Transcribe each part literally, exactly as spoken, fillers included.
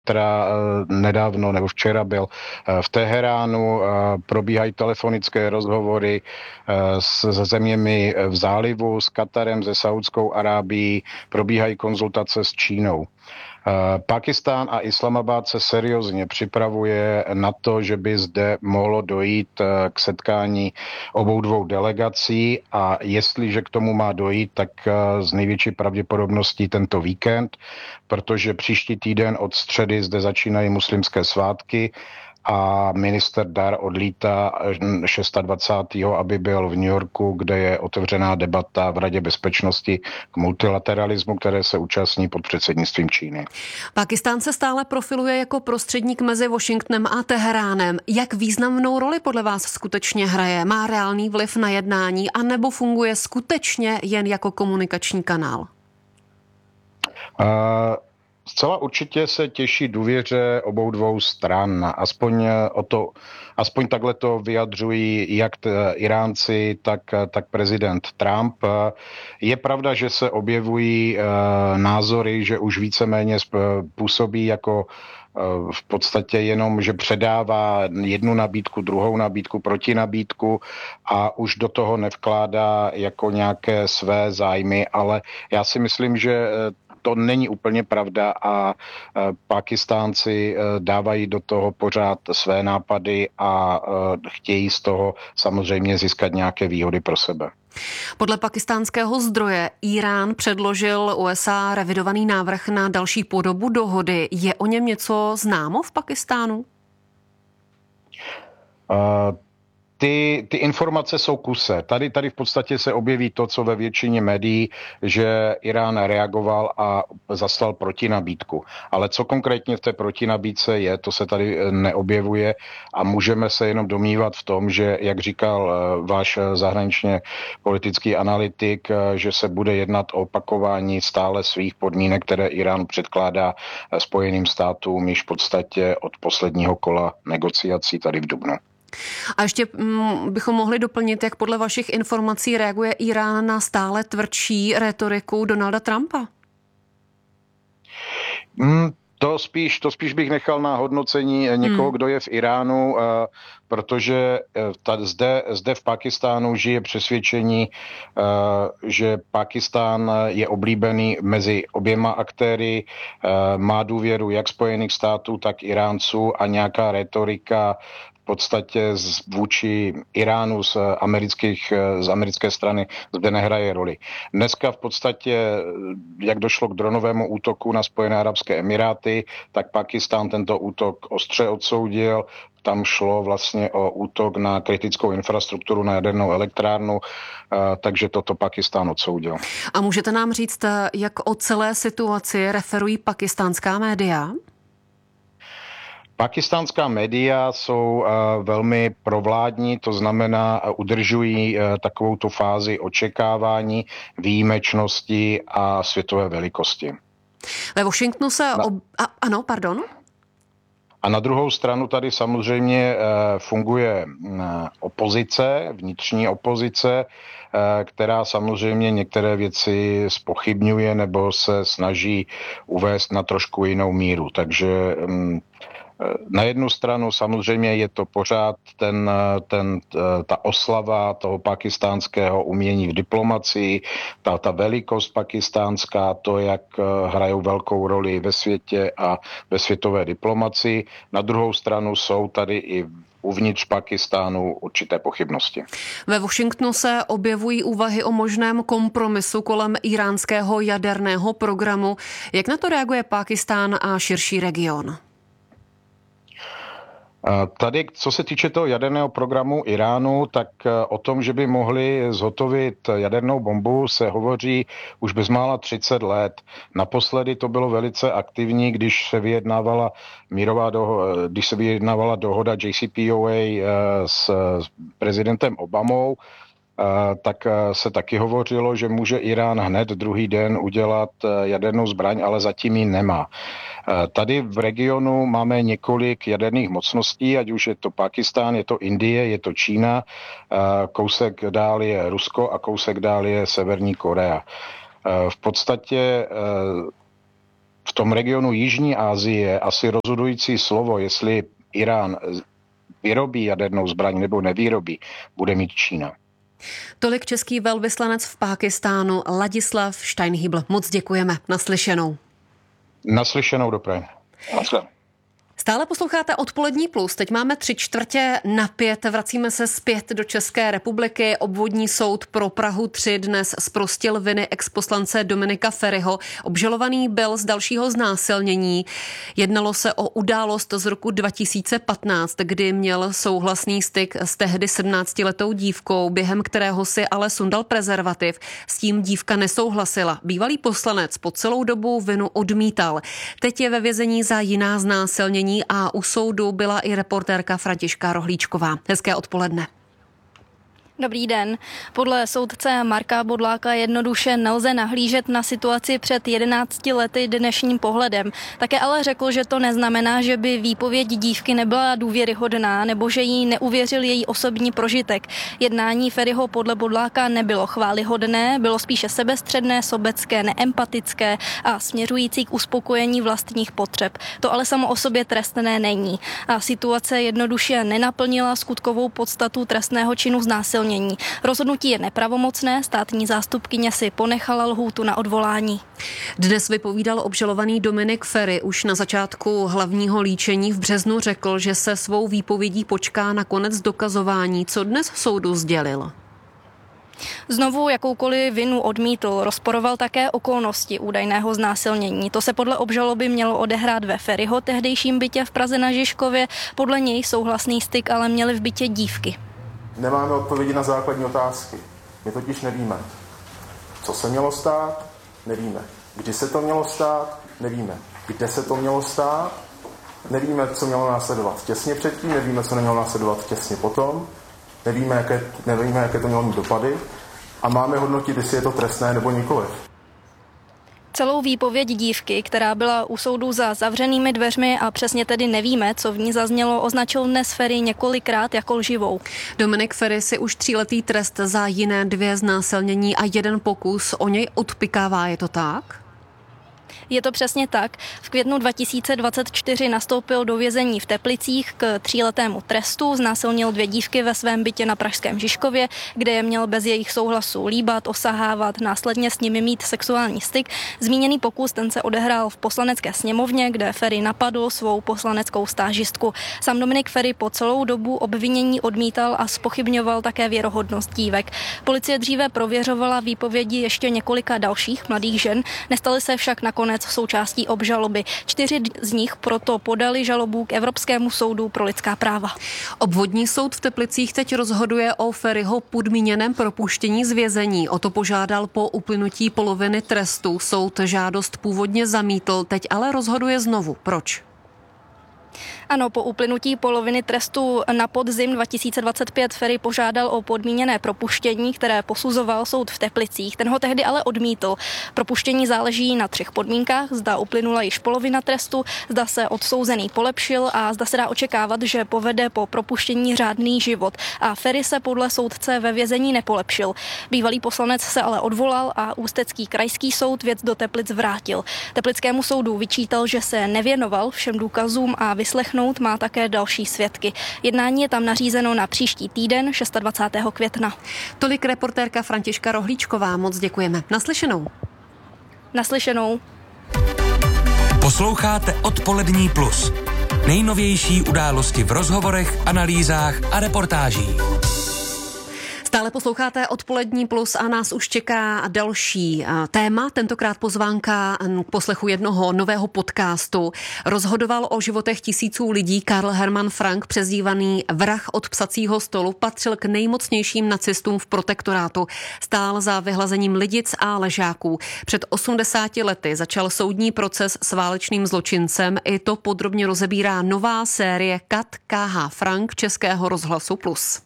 která nedávno nebo včera byl v Teheránu, probíhají telefonické rozhovory se zeměmi v zálivu, s Katarem, se Saudskou Arábií, probíhají konzultace s Čínou. Pákistán a Islamabad se seriózně připravuje na to, že by zde mohlo dojít k setkání obou dvou delegací a jestliže k tomu má dojít, tak z největší pravděpodobností tento víkend, protože příští týden od středy zde začínají muslimské svátky a minister Dar odlítá dvacátého šestého aby byl v New Yorku, kde je otevřená debata v Radě bezpečnosti k multilateralismu, které se účastní pod předsednictvím Číny. Pákistán se stále profiluje jako prostředník mezi Washingtonem a Teheránem. Jak významnou roli podle vás skutečně hraje? Má reálný vliv na jednání, anebo funguje skutečně jen jako komunikační kanál? Uh... Zcela určitě se těší důvěře obou dvou stran. Aspoň, o to, aspoň takhle to vyjadřují jak t, Iránci, tak, tak prezident Trump. Je pravda, že se objevují e, názory, že už víceméně působí jako e, v podstatě jenom, že předává jednu nabídku, druhou nabídku, protinabídku a už do toho nevkládá jako nějaké své zájmy, ale já si myslím, že to není úplně pravda a Pákistánci dávají do toho pořád své nápady a chtějí z toho samozřejmě získat nějaké výhody pro sebe. Podle pakistánského zdroje Irán předložil U S A revidovaný návrh na další podobu dohody. Je o něm něco známo v Pakistánu? Uh, Ty, ty informace jsou kuse. Tady, tady v podstatě se objeví to, co ve většině médií, že Irán reagoval a zaslal protinabídku. Ale co konkrétně v té protinabídce je, to se tady neobjevuje a můžeme se jenom domnívat v tom, že, jak říkal váš zahraničně politický analytik, že se bude jednat o opakování stále svých podmínek, které Irán předkládá Spojeným státům již v podstatě od posledního kola negociací tady v dubnu. A ještě bychom mohli doplnit, jak podle vašich informací reaguje Irán na stále tvrdší retoriku Donalda Trumpa? Mm, to spíš, to spíš bych nechal na hodnocení někoho, hmm. kdo je v Iránu, protože tady, zde, zde v Pákistánu žije přesvědčení, že Pákistán je oblíbený mezi oběma aktéry, má důvěru jak Spojených států, tak Iránců a nějaká retorika v podstatě vůči Iránu z, amerických, z americké strany zde nehraje roli. Dneska v podstatě, jak došlo k dronovému útoku na Spojené arabské emiráty, tak Pákistán tento útok ostře odsoudil. Tam šlo vlastně o útok na kritickou infrastrukturu, na jadernou elektrárnu, takže toto Pákistán odsoudil. A můžete nám říct, jak o celé situaci referují pakistánská média? Pakistánská média jsou uh, velmi provládní, to znamená uh, udržují uh, takovou tu fázi očekávání, výjimečnosti a světové velikosti. Ve Washingtonu se... Ob... A, ano, pardon? A na druhou stranu tady samozřejmě uh, funguje uh, opozice, vnitřní opozice, uh, která samozřejmě některé věci zpochybňuje nebo se snaží uvést na trošku jinou míru. Takže um, na jednu stranu samozřejmě je to pořád ten, ten, ta oslava toho pakistánského umění v diplomacii, ta, ta velikost pakistánská, to, jak hrajou velkou roli ve světě a ve světové diplomacii. Na druhou stranu jsou tady i uvnitř Pakistánu určité pochybnosti. Ve Washingtonu se objevují úvahy o možném kompromisu kolem íránského jaderného programu. Jak na to reaguje Pákistán a širší region? Tady, co se týče toho jaderného programu Iránu, tak o tom, že by mohli zhotovit jadernou bombu, se hovoří už bezmála třicet let. Naposledy to bylo velice aktivní, když se vyjednávala mírová dohoda, když se vyjednávala dohoda J C P O A s prezidentem Obamou, tak se taky hovořilo, že může Irán hned druhý den udělat jadernou zbraň, ale zatím ji nemá. Tady v regionu máme několik jaderných mocností, ať už je to Pákistán, je to Indie, je to Čína, kousek dál je Rusko a kousek dál je Severní Korea. V podstatě v tom regionu Jižní Asie asi rozhodující slovo, jestli Irán vyrobí jadernou zbraň nebo nevyrobí, bude mít Čína. Tolik český velvyslanec v Pákistánu Ladislav Steinhybl. Moc děkujeme. Naslyšenou. Naslyšenou dopravě. Naschle. Stále posloucháte Odpolední plus. Teď máme tři čtvrtě na pět. Vracíme se zpět do České republiky. Obvodní soud pro Prahu tři dnes zprostil viny exposlance Dominika Feriho. Obžalovaný byl z dalšího znásilnění. Jednalo se o událost z roku dva tisíce patnáct, kdy měl souhlasný styk s tehdy sedmnáctiletou dívkou, během kterého si ale sundal prezervativ. S tím dívka nesouhlasila. Bývalý poslanec po celou dobu vinu odmítal. Teď je ve vězení za jiná znásilnění a u soudu byla i reportérka Františka Rohlíčková. Hezké odpoledne. Dobrý den. Podle soudce Marka Bodláka jednoduše nelze nahlížet na situaci před jedenácti lety dnešním pohledem. Také ale řekl, že to neznamená, že by výpověď dívky nebyla důvěryhodná nebo že jí neuvěřil její osobní prožitek. Jednání Feriho podle Bodláka nebylo chvályhodné, bylo spíše sebestředné, sobecké, neempatické a směřující k uspokojení vlastních potřeb. To ale samo o sobě trestné není. A situace jednoduše nenaplnila skutkovou podstatu trestného činu znásilnění. Rozhodnutí je nepravomocné, státní zástupkyně si ponechala lhůtu na odvolání. Dnes vypovídal obžalovaný Dominik Feri. Už na začátku hlavního líčení v březnu řekl, že se svou výpovědí počká na konec dokazování. Co dnes soudu sdělil? Znovu jakoukoliv vinu odmítl, rozporoval také okolnosti údajného znásilnění. To se podle obžaloby mělo odehrát ve Feriho tehdejším bytě v Praze na Žižkově. Podle něj souhlasný styk ale měli v bytě dívky. Nemáme odpovědi na základní otázky. My totiž nevíme, co se mělo stát, nevíme. Kdy se to mělo stát, nevíme. Kde se to mělo stát, nevíme, co mělo následovat těsně předtím, nevíme, co nemělo následovat těsně potom, nevíme, jaké, nevíme, jaké to mělo mít dopady a máme hodnotit, jestli je to trestné nebo nikoliv. Celou výpověď dívky, která byla u soudu za zavřenými dveřmi a přesně tedy nevíme, co v ní zaznělo, označil dnes Feri několikrát jako lživou. Dominik Feri si už tříletý trest za jiné dvě znásilnění a jeden pokus o něj odpykává, je to tak? Je to přesně tak. V květnu dva tisíce dvacet čtyři nastoupil do vězení v Teplicích k tříletému trestu, znásilnil dvě dívky ve svém bytě na pražském Žižkově, kde je měl bez jejich souhlasu líbat, osahávat, následně s nimi mít sexuální styk. Zmíněný pokus ten se odehrál v Poslanecké sněmovně, kde Feri napadl svou poslaneckou stážistku. Sám Dominik Feri po celou dobu obvinění odmítal a zpochybňoval také věrohodnost dívek. Policie dříve prověřovala výpovědi ještě několika dalších mladých žen, nestaly se však nakonec součástí obžaloby. Čtyři z nich proto podali žalobu k Evropskému soudu pro lidská práva. Obvodní soud v Teplicích teď rozhoduje o Feriho podmíněném propuštění z vězení. O to požádal po uplynutí poloviny trestu. Soud žádost původně zamítl, teď ale rozhoduje znovu. Proč? Ano, po uplynutí poloviny trestu na podzim dva tisíce dvacet pět Feri požádal o podmíněné propuštění, které posuzoval soud v Teplicích. Ten ho tehdy ale odmítl. Propuštění záleží na třech podmínkách. Zda uplynula již polovina trestu, zda se odsouzený polepšil a zda se dá očekávat, že povede po propuštění řádný život. A Feri se podle soudce ve vězení nepolepšil. Bývalý poslanec se ale odvolal a Ústecký krajský soud věc do Teplic vrátil. Teplickému soudu vyčítal, že se nevěnoval všem důkazům a vyslechnout má také další svědky. Jednání je tam nařízeno na příští týden, dvacátého šestého května. Tolik reportérka Františka Rohlíčková, moc děkujeme. Naslyšenou. Naslyšenou. Posloucháte Odpolední plus. Nejnovější události v rozhovorech, analýzách a reportážích. Stále posloucháte Odpolední plus a nás už čeká další téma, tentokrát pozvánka k poslechu jednoho nového podcastu. Rozhodoval o životech tisíců lidí Karl Hermann Frank, přezdívaný vrah od psacího stolu, patřil k nejmocnějším nacistům v protektorátu. Stál za vyhlazením lidic a ležáků. Před osmdesáti lety začal soudní proces s válečným zločincem. I to podrobně rozebírá nová série Kat K H Frank Českého rozhlasu Plus.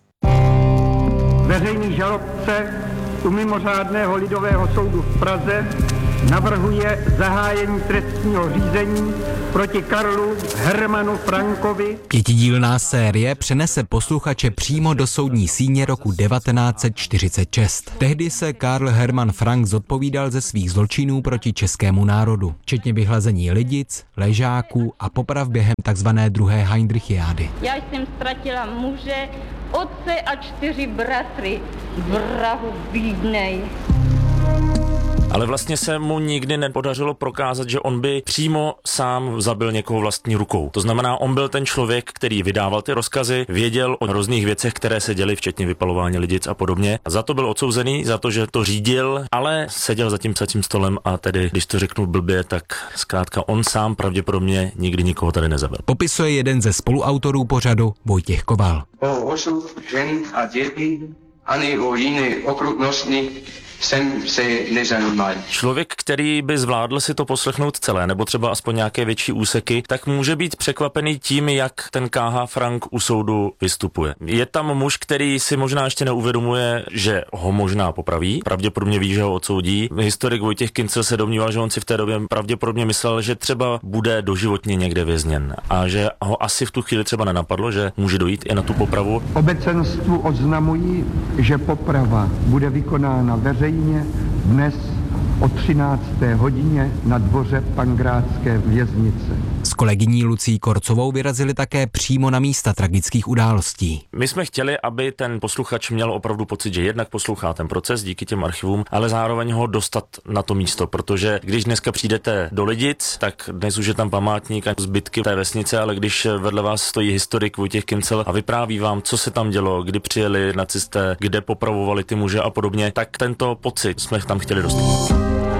Veřejný žalobce u mimořádného lidového soudu v Praze navrhuje zahájení trestního řízení proti Karlu Hermanu Frankovi. Pětidílná série přenese posluchače přímo do soudní síně roku devatenáct set čtyřicet šest. Tehdy se Karl Hermann Frank zodpovídal ze svých zločinů proti českému národu, včetně vyhlazení lidic, ležáků a poprav během takzvané druhé Heindrichiády. Já jsem ztratila muže, otce a čtyři bratry, vrahu bídnej. Ale vlastně se mu nikdy nepodařilo prokázat, že on by přímo sám zabil někoho vlastní rukou. To znamená, on byl ten člověk, který vydával ty rozkazy, věděl o různých věcech, které se děly, včetně vypalování lidic a podobně. Za to byl odsouzený, za to, že to řídil, ale seděl za tím psacím stolem a tedy, když to řeknu blbě, tak zkrátka on sám pravděpodobně nikdy nikoho tady nezabil. Popisuje jeden ze spoluautorů pořadu Vojtěch Koval. O osud žen a dětí ani o jiné okrutnosti jsem se nezajímal. Člověk, který by zvládl si to poslechnout celé, nebo třeba aspoň nějaké větší úseky, tak může být překvapený tím, jak ten K H. Frank u soudu vystupuje. Je tam muž, který si možná ještě neuvědomuje, že ho možná popraví, pravděpodobně ví, že ho odsoudí. Historik Vojtěch Kincl se domníval, že on si v té době pravděpodobně myslel, že třeba bude doživotně někde vězněn a že ho asi v tu chvíli třeba nenapadlo, že může dojít i na tu popravu. Obecenstvu oznamují, že poprava bude vykonána veřejně dnes o třinácté hodině na dvoře Pankrátské věznice. S kolegyní Lucí Korcovou vyrazili také přímo na místa tragických událostí. My jsme chtěli, aby ten posluchač měl opravdu pocit, že jednak poslouchá ten proces díky těm archivům, ale zároveň ho dostat na to místo, protože když dneska přijdete do Lidic, tak dnes už je tam památník a zbytky té vesnice, ale když vedle vás stojí historik Vojtěch Kincl a vypráví vám, co se tam dělo, kdy přijeli nacisté, kde popravovali ty muže a podobně, tak tento pocit jsme tam chtěli dostat.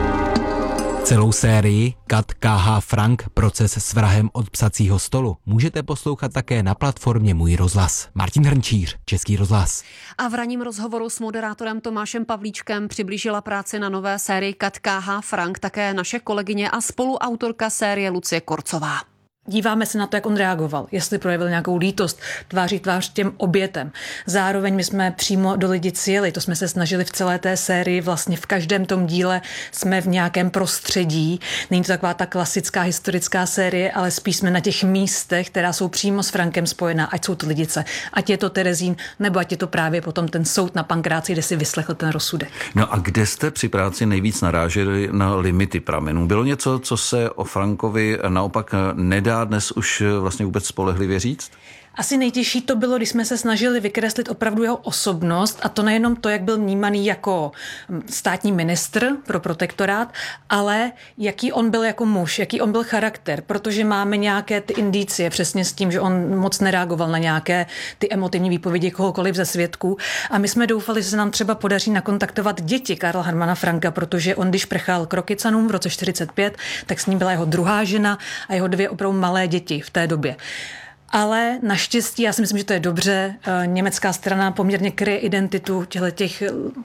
Celou sérii Kat K H. Frank Proces s vrahem od psacího stolu můžete poslouchat také na platformě Můj rozhlas. Martin Hrnčíř, Český rozhlas. A v ranním rozhovoru s moderátorem Tomášem Pavlíčkem přiblížila práci na nové sérii Kat K H. Frank také naše kolegyně a spoluautorka série Lucie Korcová. Díváme se na to, jak on reagoval, jestli projevil nějakou lítost, tváří tvář těm obětem. Zároveň my jsme přímo do Lidic jeli, to jsme se snažili v celé té sérii, vlastně v každém tom díle jsme v nějakém prostředí. Není to taková ta klasická historická série, ale spíš jsme na těch místech, která jsou přímo s Frankem spojená, ať jsou to Lidice, ať je to Terezín, nebo ať je to právě potom ten soud na Pankráci, kde si vyslechl ten rozsudek. No a kde jste při práci nejvíc naráželi na limity pramenů? Bylo něco, co se o Frankovi naopak nedá dnes už vlastně vůbec spolehlivě říct? Asi nejtěžší to bylo, když jsme se snažili vykreslit opravdu jeho osobnost, a to nejenom to, jak byl vnímaný jako státní ministr pro protektorát, ale jaký on byl jako muž, jaký on byl charakter, protože máme nějaké ty indicie přesně s tím, že on moc nereagoval na nějaké ty emotivní výpovědi kohokoliv ze svědků. A my jsme doufali, že se nám třeba podaří nakontaktovat děti Karla Hermana Franka, protože on, když prchal k Rokycanům v roce čtyřicet pět, tak s ním byla jeho druhá žena a jeho dvě opravdu malé děti v té době. Ale naštěstí, já si myslím, že to je dobře, německá strana poměrně kryje identitu těch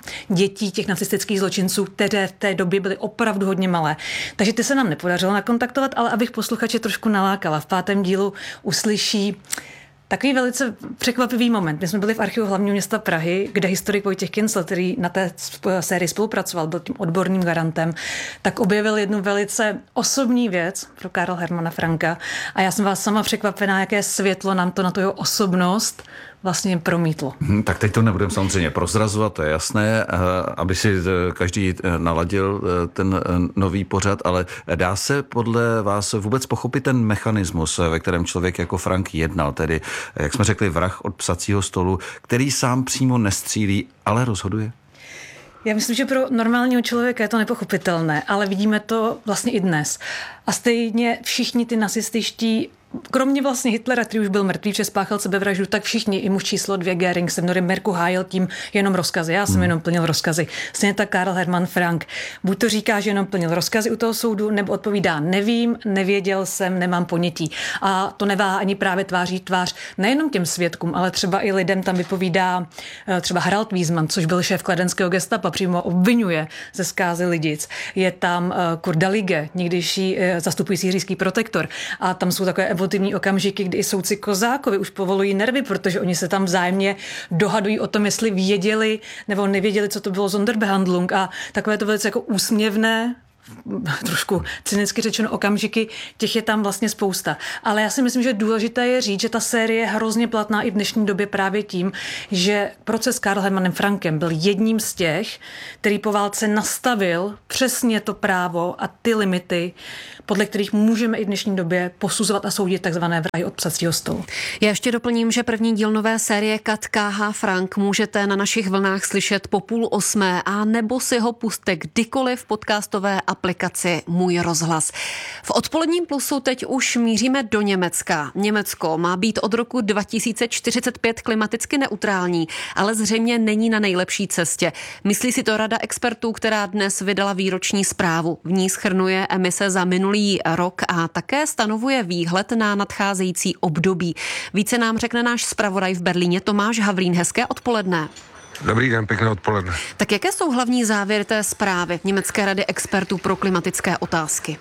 dětí, těch nacistických zločinců, které v té době byly opravdu hodně malé. Takže ty se nám nepodařilo nakontaktovat, ale abych posluchače trošku nalákala. V pátém dílu uslyší takový velice překvapivý moment. My jsme byli v archivu hlavního města Prahy, kde historik Vojtěch Kincl, který na té sérii spolupracoval, byl tím odborným garantem, tak objevil jednu velice osobní věc pro Karla Hermana Franka. A já jsem vás sama překvapená, jaké světlo nám to na tu jeho osobnost vlastně promítlo. Hmm, tak teď to nebudeme samozřejmě prozrazovat, to je jasné, aby si každý naladil ten nový pořad, ale dá se podle vás vůbec pochopit ten mechanismus, ve kterém člověk jako Frank jednal, tedy, jak jsme řekli, vrah od psacího stolu, který sám přímo nestřílí, ale rozhoduje? Já myslím, že pro normálního člověka je to nepochopitelné, ale vidíme to vlastně i dnes. A stejně všichni ty nacističtí, kromě vlastně Hitlera, který už byl mrtvý, že spáchal sebevraždu, tak všichni, i muž číslo dvě Göring, se Norimberku hájil tím jenom rozkazy. Já jsem hmm. jenom plnil rozkazy. Stejně tak Karl Hermann Frank. Buď to říká, že jenom plnil rozkazy u toho soudu, nebo odpovídá nevím, nevěděl jsem, nemám ponětí. A to neváhá ani právě tváří tvář nejenom těm svědkům, ale třeba i lidem tam vypovídá třeba Harald Wiesmann, což byl šéf kladenského gestapa, přímo obvinuje ze zkázy Lidic. Je tam Kurt Dalige, někdejší zastupující říšský protektor. A tam jsou takové emotivní okamžiky, kdy i soudci Kozákovi už povolují nervy, protože oni se tam vzájemně dohadují o tom, jestli věděli nebo nevěděli, co to bylo Sonderbehandlung, a takové to velice jako úsměvné trošku cynicky řečeno okamžiky, těch je tam vlastně spousta. Ale já si myslím, že důležité je říct, že ta série je hrozně platná i v dnešní době právě tím, že proces s Karlem Hermanem Frankem byl jedním z těch, který po válce nastavil přesně to právo a ty limity, podle kterých můžeme i v dnešní době posuzovat a soudit takzvané vrahy od psacího stolu. Já ještě doplním, že první díl nové série Kat K H Frank můžete na našich vlnách slyšet po půl osmé a nebo si ho pusťte kdykoliv v podcastové aplikaci Můj rozhlas. V odpoledním plusu teď už míříme do Německa. Německo má být od roku dva tisíce čtyřicet pět klimaticky neutrální, ale zřejmě není na nejlepší cestě. Myslí si to Rada expertů, která dnes vydala výroční zprávu. V ní shrnuje emise za minulý rok a také stanovuje výhled na nadcházející období. Více nám řekne náš zpravodaj v Berlíně Tomáš Havlín. Hezké odpoledne. Dobrý den, pěkné odpoledne. Tak jaké jsou hlavní závěry té zprávy Německé rady expertů pro klimatické otázky?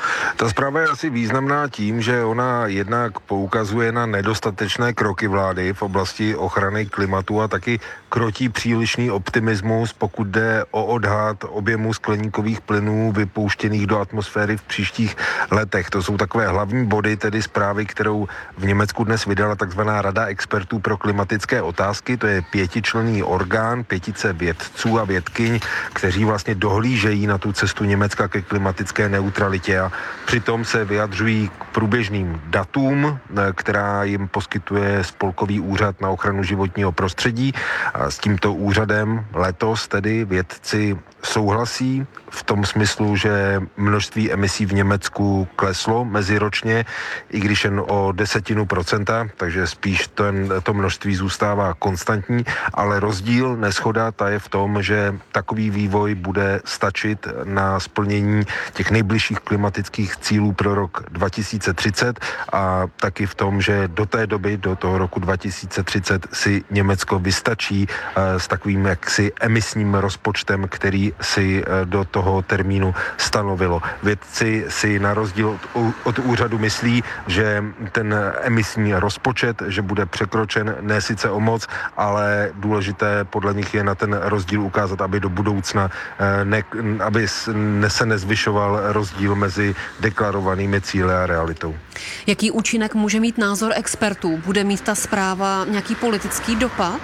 Ta zpráva je asi významná tím, že ona jednak poukazuje na nedostatečné kroky vlády v oblasti ochrany klimatu a taky krotí přílišný optimismus, pokud jde o odhad objemu skleníkových plynů vypouštěných do atmosféry v příštích letech. To jsou takové hlavní body, tedy zprávy, kterou v Německu dnes vydala takzvaná Rada expertů pro klimatické otázky. To je pětičlenný orgán, pětice vědců a vědkyň, kteří vlastně dohlížejí na tu cestu Německa ke klimatické neutralitě a přitom se vyjadřují k průběžným datům, která jim poskytuje Spolkový úřad na ochranu životního prostředí. A s tímto úřadem letos tedy vědci souhlasí v tom smyslu, že množství emisí v Německu kleslo meziročně, i když jen o desetinu procenta, takže spíš ten, to množství zůstává konstantní, ale rozdíl, neshoda, ta je v tom, že takový vývoj bude stačit na splnění těch nejbližších klimatických cílů pro rok dva tisíce třicet a taky v tom, že do té doby, do toho roku dva tisíce třicet si Německo vystačí s takovým jaksi emisním rozpočtem, který si do toho termínu stanovilo. Vědci si na rozdíl od, od úřadu myslí, že ten emisní rozpočet, že bude překročen ne sice o moc, ale důležité podle nich je na ten rozdíl ukázat, aby do budoucna ne, aby se nezvyšoval rozdíl mezi deklarovanými cíli a realitou. Jaký účinek může mít názor expertů? Bude mít ta zpráva nějaký politický dopad?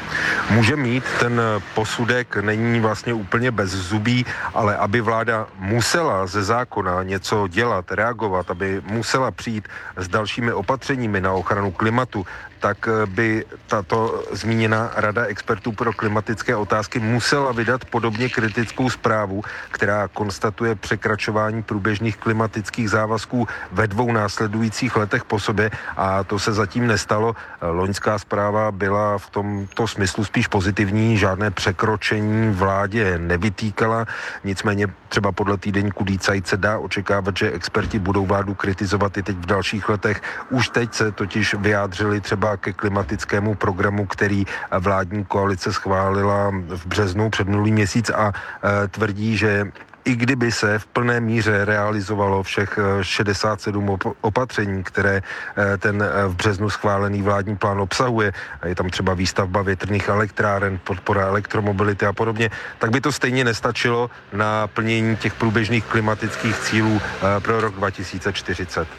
Může mít, ten posudek není vlastně úplně bezzubý, ale aby vláda musela ze zákona něco dělat, reagovat, aby musela přijít s dalšími opatřeními na ochranu klimatu, tak by tato zmíněná Rada expertů pro klimatické otázky musela vydat podobně kritickou zprávu, která konstatuje překračování průběžných klimatických závazků ve dvou následujících letech po sobě a to se zatím nestalo. Loňská zpráva byla v tomto smyslu spíš pozitivní, žádné překročení vládě nevytýkala, nicméně třeba podle týdeníku Die Zeit se dá očekávat, že experti budou vládu kritizovat i teď v dalších letech. Už teď se totiž vyjádřili třeba ke klimatickému programu, který vládní koalice schválila v březnu před minulý měsíc a e, tvrdí, že i kdyby se v plné míře realizovalo všech šedesát sedm opatření, které ten v březnu schválený vládní plán obsahuje, je tam třeba výstavba větrných elektráren, podpora elektromobility a podobně, tak by to stejně nestačilo na plnění těch průběžných klimatických cílů pro rok dva tisíce čtyřicet.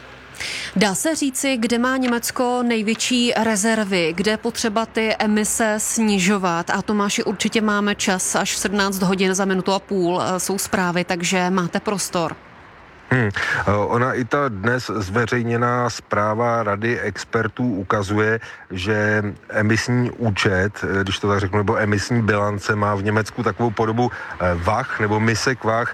Dá se říci, kde má Německo největší rezervy, kde potřeba ty emise snižovat? A Tomáši, určitě máme čas, až v sedmnáct hodin za minutu a půl jsou zprávy, takže máte prostor. Hmm. Ona i ta dnes zveřejněná zpráva Rady expertů ukazuje, že emisní účet, když to tak řeknu, nebo emisní bilance má v Německu takovou podobu vah nebo misek vah.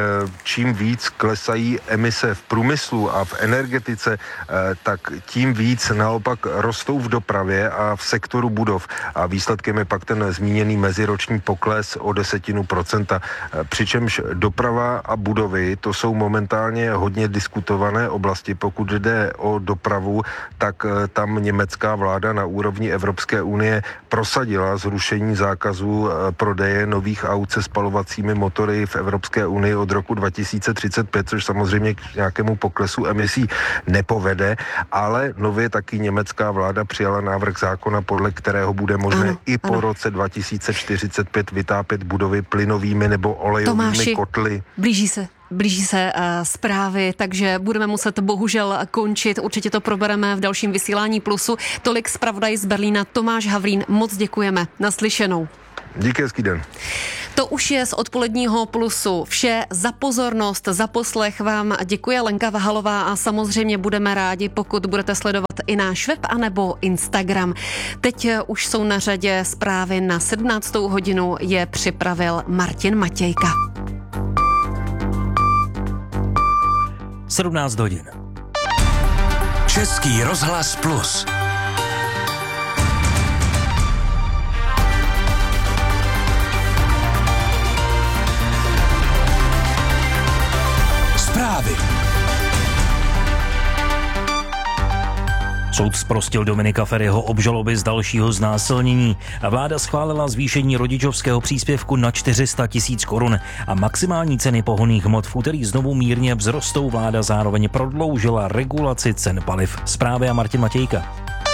Čím víc klesají emise v průmyslu a v energetice, tak tím víc naopak rostou v dopravě a v sektoru budov. A výsledkem je pak ten zmíněný meziroční pokles o desetinu procenta. Přičemž doprava a budovy, to jsou momentálně hodně diskutované oblasti. Pokud jde o dopravu, tak tam německá vláda na úrovni Evropské unie prosadila zrušení zákazu prodeje nových aut se spalovacími motory v Evropské unii od roku dva tisíce třicet pět, což samozřejmě k nějakému poklesu emisí nepovede, ale nově taky německá vláda přijala návrh zákona, podle kterého bude možné ano, i po ano. roce dva tisíce čtyřicet pět vytápět budovy plynovými nebo olejovými Tomáši, kotly. Blíží se Blíží se uh, zprávy, takže budeme muset bohužel končit. Určitě to probereme v dalším vysílání Plusu. Tolik zpravodaj z Berlína Tomáš Havlín. Moc děkujeme. Naslyšenou. Díky, hezký den. To už je z odpoledního Plusu vše. Za pozornost, za poslech vám děkuje Lenka Vahalová a samozřejmě budeme rádi, pokud budete sledovat i náš web anebo Instagram. Teď už jsou na řadě zprávy na sedmnáctou hodinu, je připravil Martin Matějka. sedmnáct hodin. Český rozhlas Plus. Zprávy. Soud zprostil Dominika Feriho obžaloby z dalšího znásilnění a vláda schválila zvýšení rodičovského příspěvku na čtyři sta tisíc korun a maximální ceny pohonných hmot v úterý znovu mírně vzrostou. Vláda zároveň prodloužila regulaci cen paliv. Zprávy a Martin Matějka.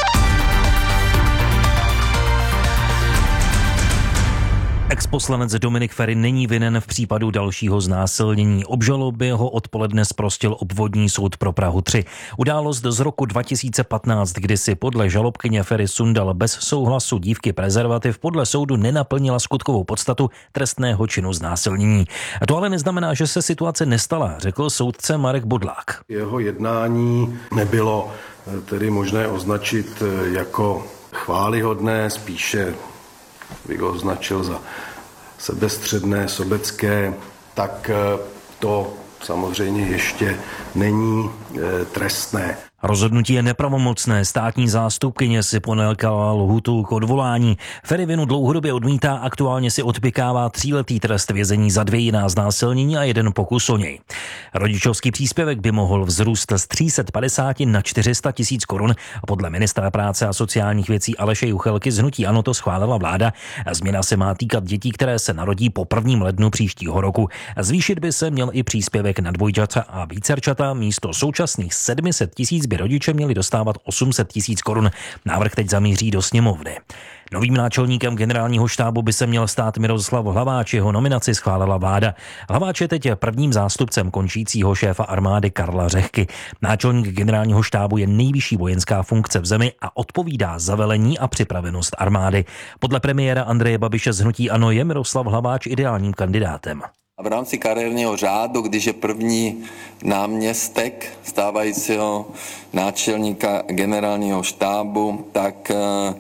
Exposlanec Dominik Feri není vinen v případu dalšího znásilnění. Obžaloby ho odpoledne zprostil obvodní soud pro Prahu tři. Událost z roku dva tisíce patnáct, kdy si podle žalobkyně Feri sundal bez souhlasu dívky prezervativ, podle soudu nenaplnila skutkovou podstatu trestného činu znásilnění. A to ale neznamená, že se situace nestala, řekl soudce Marek Bodlák. Jeho jednání nebylo tedy možné označit jako chvályhodné, spíše bych ho označil za sebestředné, sobecké, tak to samozřejmě ještě není trestné. Rozhodnutí je nepravomocné. Státní zástupkyně si ponechala lhůtu k odvolání. Feri vinu dlouhodobě odmítá, aktuálně si odpykává tříletý trest vězení za dvě jiná znásilnění a jeden pokus o něj. Rodičovský příspěvek by mohl vzrůst z tři sta padesát na čtyři sta tisíc korun. Podle ministra práce a sociálních věcí Aleše Juchelky z hnutí ANO to schválila vláda. Změna se má týkat dětí, které se narodí po prvním lednu příštího roku. Zvýšit by se měl i příspěvek na dvojčata a vícerčata. Místo současných sedm set tisíc by rodiče měli dostávat osm set tisíc korun. Návrh teď zamíří do sněmovny. Novým náčelníkem generálního štábu by se měl stát Miroslav Hlaváč, jeho nominaci schválila vláda. Hlaváč je teď prvním zástupcem končícího šéfa armády Karla Řehky. Náčelník generálního štábu je nejvyšší vojenská funkce v zemi a odpovídá za velení a připravenost armády. Podle premiéra Andreje Babiše z hnutí ANO je Miroslav Hlaváč ideálním kandidátem. A v rámci kariérního řádu, když je první náměstek stávajícího náčelníka generálního štábu, tak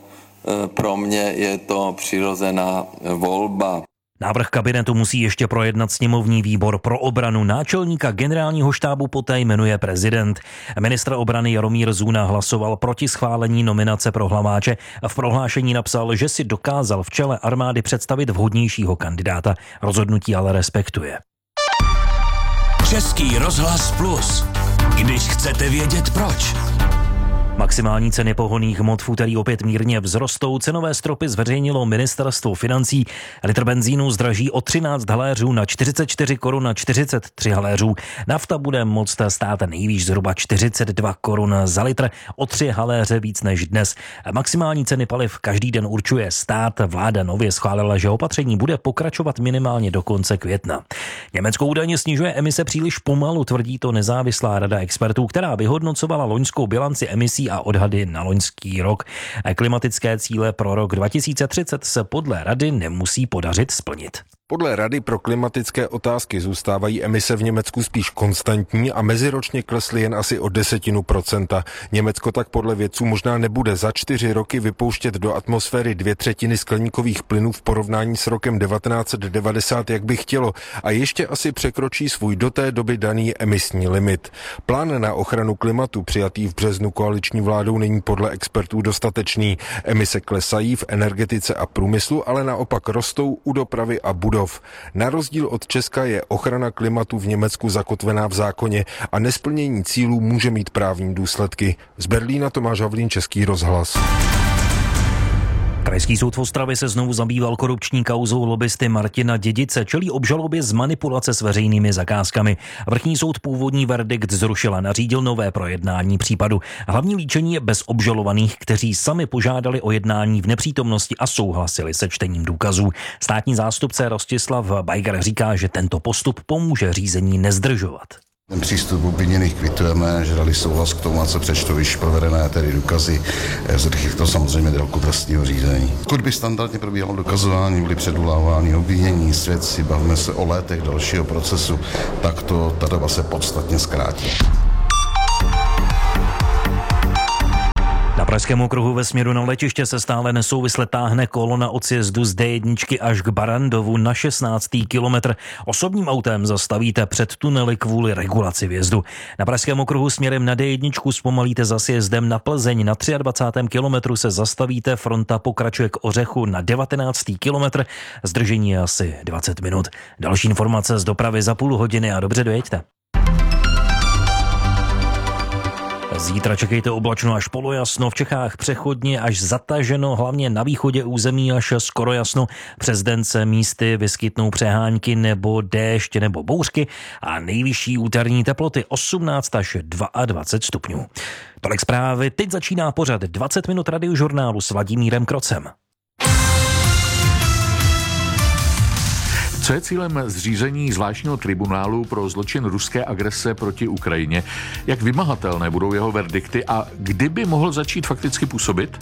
pro mě je to přirozená volba. Návrh kabinetu musí ještě projednat sněmovní výbor pro obranu. Náčelníka generálního štábu poté jmenuje prezident. Ministr obrany Jaromír Zůna hlasoval proti schválení nominace pro Hlaváče a v prohlášení napsal, že si dokázal v čele armády představit vhodnějšího kandidáta. Rozhodnutí ale respektuje. Český rozhlas Plus. Když chcete vědět proč. Maximální ceny pohonných hmot v úterý opět mírně vzrostou. Cenové stropy zveřejnilo ministerstvo financí. Litr benzínu zdraží o třináct haléřů na čtyřicet čtyři korun na čtyřicet tři haléřů. Nafta bude moct stát nejvýš zhruba čtyřicet dva korun za litr, o tři haléře víc než dnes. Maximální ceny paliv každý den určuje stát. Vláda nově schválila, že opatření bude pokračovat minimálně do konce května. Německo údajně snižuje emise příliš pomalu, tvrdí to nezávislá rada expertů, která vyhodnocovala loňskou bilanci emisí a odhady na loňský rok. Klimatické cíle pro rok dva tisíce třicet se podle rady nemusí podařit splnit. Podle Rady pro klimatické otázky zůstávají emise v Německu spíš konstantní a meziročně klesly jen asi o desetinu procenta. Německo tak podle vědců možná nebude za čtyři roky vypouštět do atmosféry dvě třetiny skleníkových plynů v porovnání s rokem devatenáct set devadesát, jak by chtělo, a ještě asi překročí svůj do té doby daný emisní limit. Plán na ochranu klimatu přijatý v březnu koaliční vládou není podle expertů dostatečný. Emise klesají v energetice a průmyslu, ale naopak rostou u dopravy a budov. Na rozdíl od Česka je ochrana klimatu v Německu zakotvená v zákoně a nesplnění cílů může mít právní důsledky. Z Berlína Tomáš Havlín, Český rozhlas. Krajský soud v Ostravě se znovu zabýval korupční kauzou lobbysty Martina Dědice, čelí obžalobě z manipulace s veřejnými zakázkami. Vrchní soud původní verdikt zrušil a nařídil nové projednání případu. Hlavní líčení je bez obžalovaných, kteří sami požádali o jednání v nepřítomnosti a souhlasili se čtením důkazů. Státní zástupce Rostislav Bajgar říká, že tento postup pomůže řízení nezdržovat. Ten přístup obviněných kvitujeme, že dali souhlas k tomu, a se přečtou již provedené tedy důkazy, zrychlit to samozřejmě délku trestního řízení. Pokud by standardně probíhalo dokazování, byly předvolávání obvinění, svědci, bavíme se o letech dalšího procesu, tak to ta doba se podstatně zkrátí. Na Pražském okruhu ve směru na letiště se stále nesouvisle táhne kolona od sjezdu z dé jedna až k Barandovu na šestnáctý kilometr. Osobním autem zastavíte před tunely kvůli regulaci vjezdu. Na Pražském okruhu směrem na dé jedna zpomalíte za sjezdem na Plzeň. Na dvacátém třetím kilometru se zastavíte, fronta pokračuje k Ořechu na devatenáctý kilometr. Zdržení je asi dvacet minut. Další informace z dopravy za půl hodiny a dobře dojeďte. Zítra čekejte oblačno až polojasno, v Čechách přechodně až zataženo, hlavně na východě území až skoro jasno. Přes den se místy vyskytnou přehánky nebo déšť nebo bouřky a nejvyšší úterní teploty osmnáct až dvacet dva stupňů. Tolik zprávy, teď začíná pořad dvacet minut radiožurnálu s Vladimírem Krocem. Co je cílem zřízení zvláštního tribunálu pro zločin ruské agrese proti Ukrajině? Jak vymahatelné budou jeho verdikty a kdy by mohl začít fakticky působit?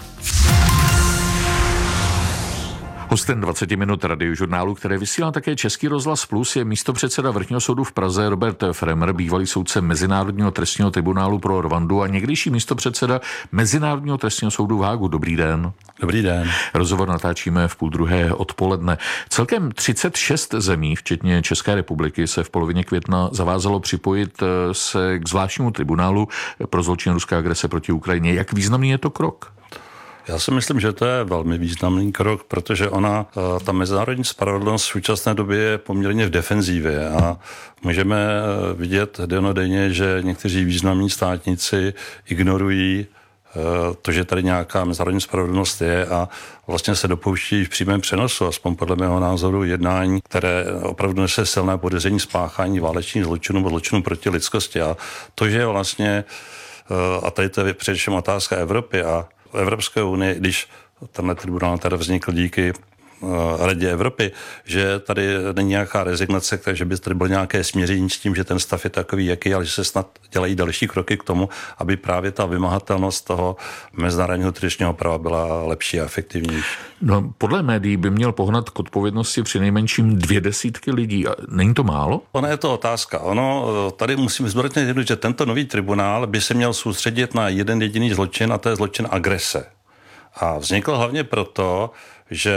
Hostem dvacet minut radiožurnálu, které vysílá také Český rozhlas Plus, je místopředseda Vrchního soudu v Praze Robert Fremer, bývalý soudce Mezinárodního trestního tribunálu pro Rwandu a někdejší místopředseda Mezinárodního trestního soudu v Hágu. Dobrý den. Dobrý den. Rozhovor natáčíme v půl druhé odpoledne. Celkem třicet šest zemí, včetně České republiky, se v polovině května zavázalo připojit se k zvláštnímu tribunálu pro zločin ruské agrese proti Ukrajině. Jak významný je to krok? Já si myslím, že to je velmi významný krok, protože ona, ta mezinárodní spravedlnost v současné době je poměrně v defenzívě a můžeme vidět denodenně, že někteří významní státníci ignorují to, že tady nějaká mezinárodní spravedlnost je a vlastně se dopouští v přímém přenosu, aspoň podle mého názoru, jednání, které opravdu nese silné podezření spáchání válečných zločinů nebo zločinů proti lidskosti. A to, že vlastně, a tady to je především otázka Evropy a Evropské unie, když tenhle tribunál tady vznikl díky Radě Evropy, že tady není nějaká rezignace, takže by tady bylo nějaké směření s tím, že ten stav je takový, jaký, ale že se snad dělají další kroky k tomu, aby právě ta vymahatelnost toho mezinárodního trestního práva byla lepší a efektivnější. No, podle médií by měl pohnat k odpovědnosti přinejmenším dvě desítky lidí. A není to málo? Ono je to otázka. Ono, tady musím zdůraznit, že tento nový tribunál by se měl soustředit na jeden jediný zločin, a to je zločin agrese. A vznikl hlavně proto, že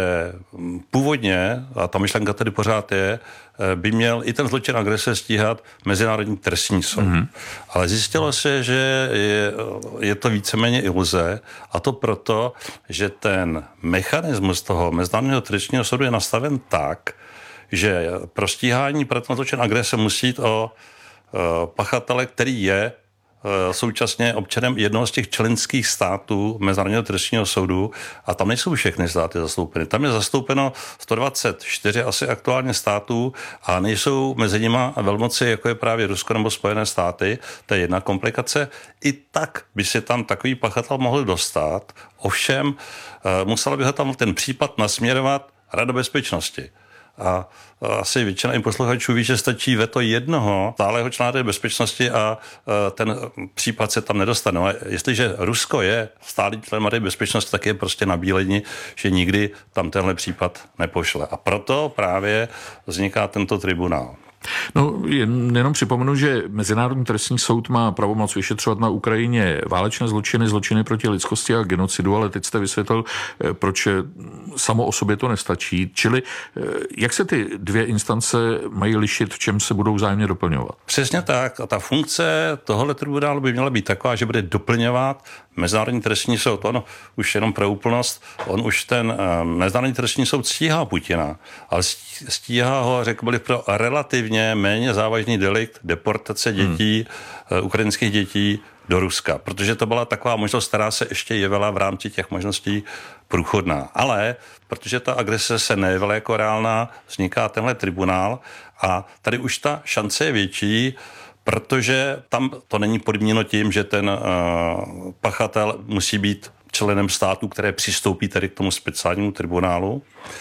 původně, a ta myšlenka tedy pořád je, by měl i ten zločin agrese stíhat Mezinárodní trestní soud. Mm-hmm. Ale zjistilo se, že je, je to víceméně iluze, a to proto, že ten mechanismus toho Mezinárodního trestního soudu je nastaven tak, že pro stíhání pro ten zločin agrese musí jít o pachatele, který je současně občanem jednoho z těch členských států Mezinárodního trestního soudu a tam nejsou všechny státy zastoupeny. Tam je zastoupeno sto dvacet čtyři asi aktuálně států a nejsou mezi nima velmoci, jako je právě Rusko nebo Spojené státy. To je jedna komplikace. I tak by se tam takový pachatel mohl dostat. Ovšem musela by ho tam ten případ nasměrovat Rada bezpečnosti. A asi většina posluchačů ví, že stačí veto jednoho stálého člena bezpečnosti a ten případ se tam nedostane. A jestliže Rusko je stálý člen Rady bezpečnosti, tak je prostě nabílení, že nikdy tam tenhle případ nepošle. A proto právě vzniká tento tribunál. No, jen, jenom připomenu, že Mezinárodní trestní soud má pravomoc vyšetřovat na Ukrajině válečné zločiny, zločiny proti lidskosti a genocidu, ale teď jste vysvětlil, proč samo o sobě to nestačí. Čili jak se ty dvě instance mají lišit, v čem se budou vzájemně doplňovat? Přesně tak. A ta funkce tohoto tribunálu by měla být taková, že bude doplňovat Mezinárodní trestní soud. Ono už jenom pro úplnost, on už ten Mezinárodní trestní soud stíhá Putina, ale stíhá ho, řekl bych, pro relativně méně závažný delikt deportace dětí, hmm. ukrajinských dětí do Ruska, protože to byla taková možnost, která se ještě jevila v rámci těch možností průchodná. Ale protože ta agrese se nejevila jako reálná, vzniká tenhle tribunál a tady už ta šance je větší, protože tam to není podmíněno tím, že ten uh, pachatel musí být členem státu, které přistoupí tedy k tomu speciálnímu tribunálu.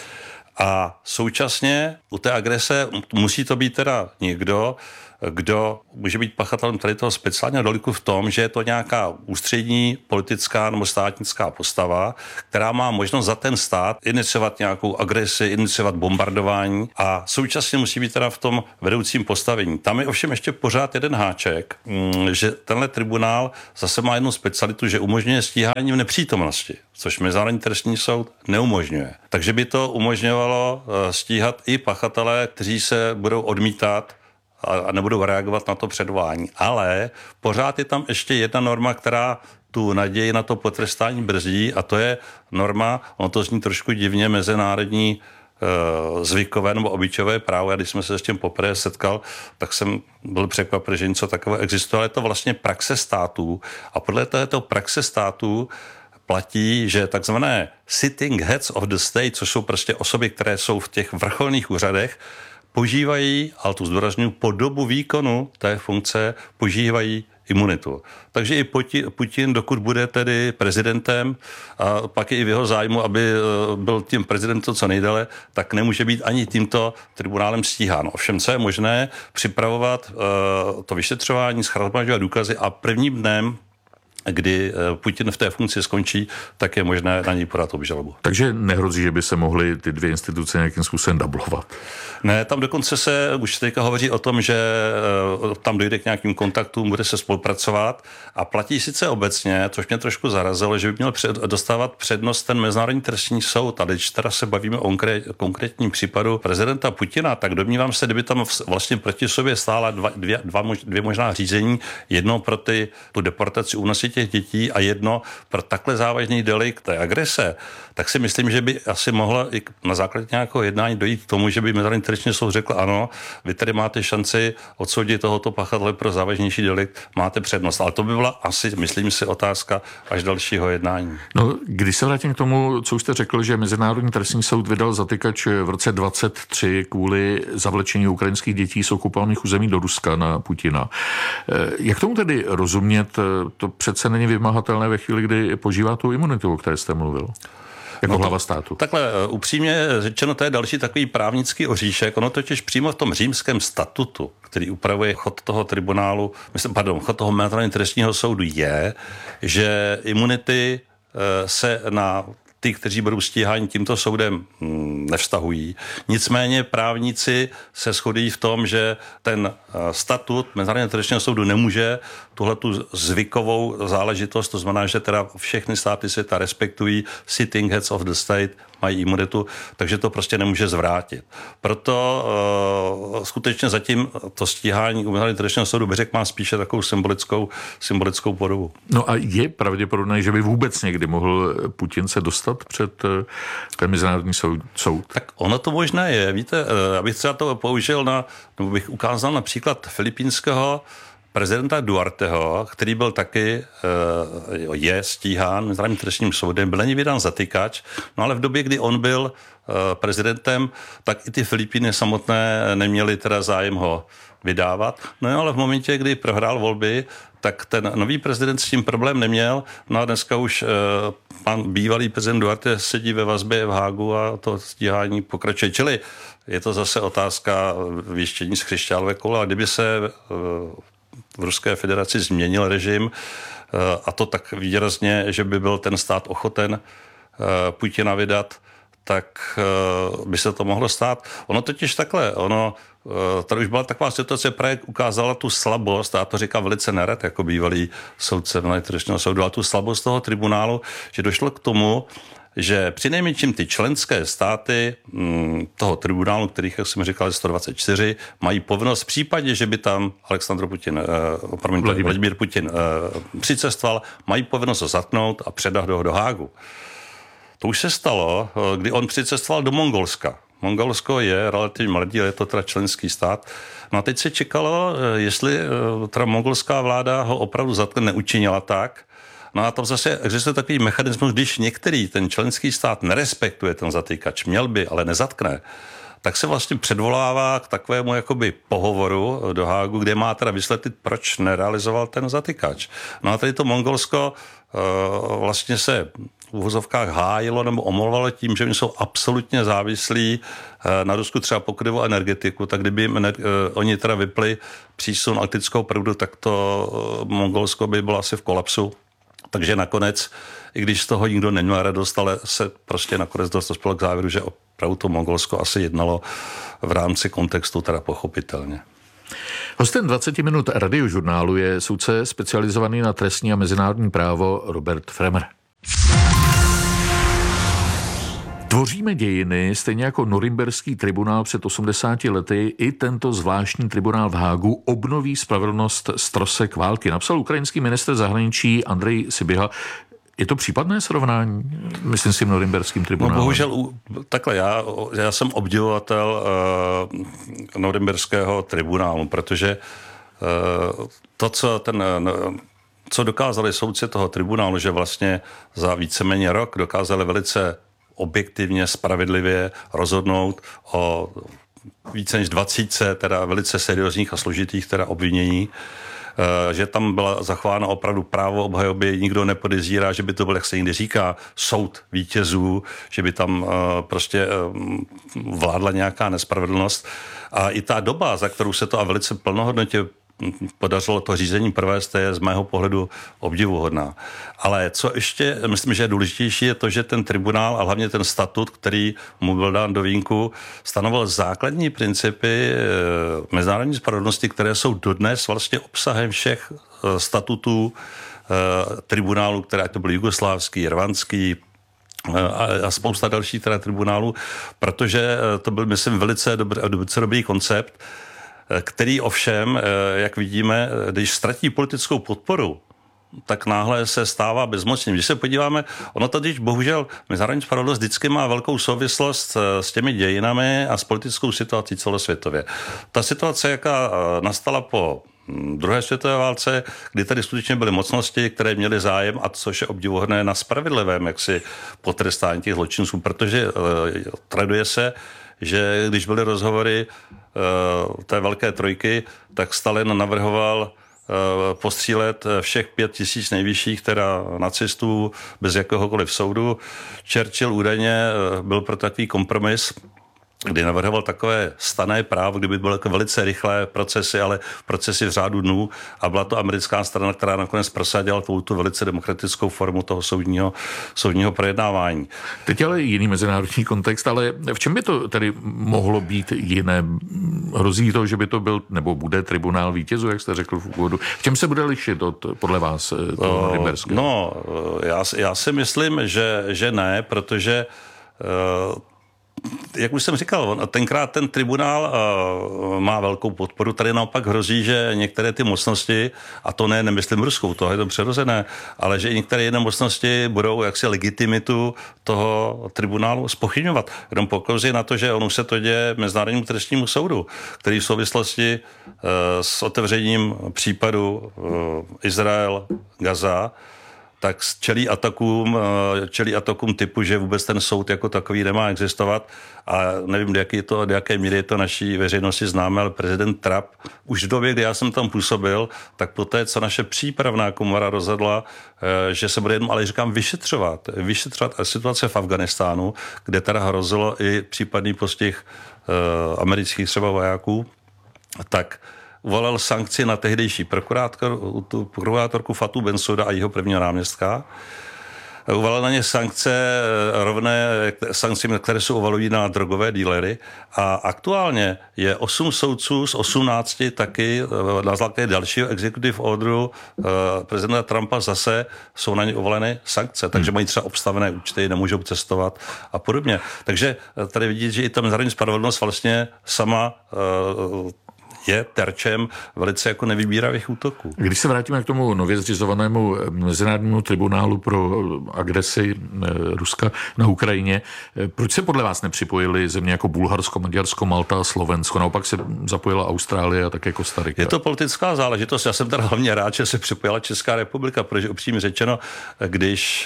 A současně u té agrese musí to být teda někdo, kdo může být pachatelem tady toho speciálního deliktu v tom, že je to nějaká ústřední politická nebo státnická postava, která má možnost za ten stát iniciovat nějakou agresi, iniciovat bombardování a současně musí být teda v tom vedoucím postavení. Tam je ovšem ještě pořád jeden háček, že tenhle tribunál zase má jednu specialitu, že umožňuje stíhání v nepřítomnosti, což Mezinárodní trestní soud neumožňuje. Takže by to umožňovalo stíhat i pachatele, kteří se budou odmítat a nebudou reagovat na to předvolání. Ale pořád je tam ještě jedna norma, která tu naději na to potrestání brzdí a to je norma, ono to zní trošku divně, mezinárodní e, zvykové nebo obyčejové právo. A když jsme se s tím poprvé setkal, tak jsem byl překvapen, že něco takového existuje, ale je to vlastně praxe států a podle této praxe států platí, že takzvané sitting heads of the state, což jsou prostě osoby, které jsou v těch vrcholných úřadech, požívají, ale tu zdůrazňuji, po dobu výkonu té funkce požívají imunitu. Takže i Putin, dokud bude tedy prezidentem a pak je i v jeho zájmu, aby byl tím prezidentem co nejdéle, tak nemůže být ani tímto tribunálem stíhán. Ovšem, co je možné, připravovat uh, to vyšetřování, shromažďovat důkazy a prvním dnem, kdy Putin v té funkci skončí, tak je možné na něj podat obžalobu. Takže nehrozí, že by se mohly ty dvě instituce nějakým způsobem dublovat? Ne, tam dokonce se už teďka hovoří o tom, že tam dojde k nějakým kontaktům, bude se spolupracovat a platí sice obecně, což mě trošku zarazilo, že by měl před, dostávat přednost ten Mezinárodní trestní soud. A když teda se bavíme o konkrétním případu prezidenta Putina, tak domnívám se, kdyby tam vlastně proti sobě stála dva, dvě, dva, dvě možná řízení, jedno pro ty, tu deportaci, únosy těch dětí a jedno pro takhle závažný delikt té agrese, tak si myslím, že by asi mohlo i na základě nějakého jednání dojít k tomu, že by Mezinárodní trestní soud řekl ano, vy tady máte šanci odsoudit tohoto pachatele pro závažnější delikt, máte přednost. Ale to by byla asi, myslím si, otázka až dalšího jednání. No, když se vrátím k tomu, co už jste řekl, že Mezinárodní trestní soud vydal zatykač v roce dvacet tři kvůli zavlečení ukrajinských dětí z okupovaných území do Ruska na Putina. Jak tomu tedy rozumět? To přece není vymahatelné ve chvíli, kdy požívá tu imunitu, o které jste mluvil. Jako no hlava státu. Takhle upřímně řečeno, to je další takový právnický oříšek. Ono totiž přímo v tom římském statutu, který upravuje chod toho tribunálu, myslím, pardon, chod toho Mezinárodního trestního soudu je, že imunity se na ty, kteří budou stíháni tímto soudem, nevztahují. Nicméně právníci se shodují v tom, že ten statut Mezinárodního trestního soudu nemůže tuhletu zvykovou záležitost, to znamená, že teda všechny státy světa respektují sitting heads of the state, mají imunitu, takže to prostě nemůže zvrátit. Proto uh, skutečně zatím to stíhání u Mezinárodního trestního soudu Beřek má spíše takovou symbolickou, symbolickou podobu. No a je pravděpodobné, že by vůbec někdy mohl Putin se dostat před uh, ten Mezinárodní soud, soud? Tak ono to možné je. Víte, uh, abych třeba to použil na, nebo bych ukázal například filipínského prezidenta Duarteho, který byl taky, je stíhán Mezinárodním trestním soudem, byl není vydán zatykač, no ale v době, kdy on byl prezidentem, tak i ty Filipíny samotné neměly teda zájem ho vydávat. No ale v momentě, kdy prohrál volby, tak ten nový prezident s tím problém neměl. No a dneska už pan bývalý prezident Duarte sedí ve vazbě v Hágu a to stíhání pokračuje. Čili je to zase otázka věštění z křišťálové koule. A kdyby se v Ruské federaci změnil režim a to tak výrazně, že by byl ten stát ochoten Putina vydat, tak by se to mohlo stát. Ono totiž takhle, ono, tady už byla taková situace, právě ukázala tu slabost, a já to říkám velice nerad, jako bývalý soudce Mezinárodního trestního soudu, ale tu slabost toho tribunálu, že došlo k tomu, že přinejmenším ty členské státy toho tribunálu, kterých, jak jsem říkal, sto dvacet čtyři, mají povinnost v případě, že by tam Aleksandr Putin, eh, promiň, Vladimír. Vladimír Putin eh, přicestoval, mají povinnost ho zatknout a předat ho do Hágu. To už se stalo, kdy on přicestoval do Mongolska. Mongolsko je relativně mladý, je to teda členský stát. No a teď se čekalo, jestli teda mongolská vláda ho opravdu zatkne, neučinila tak. No a tam zase existuje takový mechanismus, když některý ten členský stát nerespektuje ten zatýkač, měl by, ale nezatkne, tak se vlastně předvolává k takovému jakoby pohovoru do Hágu, kde má teda vysvětlit, proč nerealizoval ten zatykač. No a tady to Mongolsko uh, vlastně se v uvozovkách hájilo nebo omlouvalo tím, že oni jsou absolutně závislí uh, na Rusku třeba pokud jde o energetiku, tak kdyby jim, uh, oni teda vypli přísun arktického proudu, tak to uh, Mongolsko by bylo asi v kolapsu. Takže nakonec, i když z toho nikdo neměl radost, ale se prostě nakonec dospělo k závěru, že opravdu to Mongolsko asi jednalo v rámci kontextu teda pochopitelně. Hostem dvacet minut radiožurnálu je soudce specializovaný na trestní a mezinárodní právo Robert Fremer. Tvoříme dějiny, stejně jako Norimberský tribunál před osmdesáti lety, i tento zvláštní tribunál v Hágu obnoví spravedlnost z trosek války. Napsal ukrajinský ministr zahraničí Andrej Sybiha. Je to případné srovnání, myslím si, Norimberským tribunálem? No bohužel, takhle, já, já jsem obdivovatel uh, Norimberského tribunálu, protože uh, to, co ten... Uh, co dokázali soudci toho tribunálu, že vlastně za víceméně rok dokázali velice objektivně, spravedlivě rozhodnout o více než dvacítce teda velice seriózních a složitých teda obvinění, že tam byla zachována opravdu právo obhajoby, nikdo nepodezírá, že by to byl, jak se někdy říká, soud vítězů, že by tam prostě vládla nějaká nespravedlnost. A i ta doba, za kterou se to a velice plnohodnotně podařilo to řízení provést, je z mého pohledu obdivuhodná. Ale co ještě, myslím, že je důležitější, je to, že ten tribunál a hlavně ten statut, který mu byl dán do vínku, stanovil základní principy mezinárodní spravedlnosti, které jsou dodnes vlastně obsahem všech statutů tribunálu, které to byl jugoslávský, rwandský, a spousta dalších teda tribunálů, protože to byl, myslím, velice dobrý, velice dobrý koncept, který ovšem, jak vidíme, když ztratí politickou podporu, tak náhle se stává bezmocným. Když se podíváme, ono tady bohužel mezinárodní spravedlnost vždycky má velkou souvislost s těmi dějinami a s politickou situací celosvětově. Ta situace, jaká nastala po druhé světové válce, kdy tady skutečně byly mocnosti, které měly zájem, a což je obdivuhodné, na spravedlivém jaksi potrestání těch zločinců, protože traduje se, že když byly rozhovory uh, té velké trojky, tak Stalin navrhoval uh, postřílet všech pět tisíc nejvyšších teda nacistů bez jakéhokoliv soudu. Churchill údajně uh, byl pro takový kompromis, kdy navrhoval takové stanné právo, kdyby byly velice rychlé procesy, ale procesy v řádu dnů, a byla to americká strana, která nakonec prosadila tu velice demokratickou formu toho soudního, soudního projednávání. Teď ale jiný mezinárodní kontext, ale v čem by to tady mohlo být jiné? Hrozí to, že by to byl, nebo bude tribunál vítězů, jak jste řekl v úvodu. V čem se bude lišit od, podle vás, toho Norimberského? No, já, já si myslím, že, že ne, protože uh, jak už jsem říkal, tenkrát ten tribunál uh, má velkou podporu, tady naopak hrozí, že některé ty mocnosti, a to ne, nemyslím Ruskou, to je to přirozené, ale že některé jiné mocnosti budou jaksi legitimitu toho tribunálu zpochybňovat. Jenom poukazuje na to, že ono se to děje Mezinárodnímu trestnímu soudu, který v souvislosti uh, s otevřením případu uh, Izrael, Gaza, tak čelí atakům, čelí atakům typu, že vůbec ten soud jako takový nemá existovat, a nevím, do jaké, to, do jaké míry je to naší veřejnosti známe, ale prezident Trump už v době, kdy já jsem tam působil, tak poté, co naše přípravná komora rozhodla, že se bude jenom, ale říkám, vyšetřovat, vyšetřovat situace v Afganistánu, kde teda hrozilo i případný postih amerických třeba vojáků, tak uvalil sankci na tehdejší prokurátorku Fatou Bensouda a jeho prvního náměstka. Uvalil na ně sankce rovné sankcím, které jsou uvalují na drogové dílery, a aktuálně je osm soudců z osmnácti taky na základě dalšího executive orderu prezidenta Trumpa zase jsou na ně uvaleny sankce, takže mají třeba obstavené účty, nemůžou cestovat a podobně. Takže tady vidíte, že i ta mezinárodní spravedlnost vlastně sama je terčem velice jako nevybíravých útoků. Když se vrátíme k tomu nově zřizovanému mezinárodnímu tribunálu pro agresi Ruska na Ukrajině, proč se podle vás nepřipojili země jako Bulharsko, Maďarsko, Malta a Slovensko? Naopak se zapojila Austrálie a také Kostarika. Je to politická záležitost. Já jsem teda hlavně rád, že se připojila Česká republika, protože upřímně řečeno, když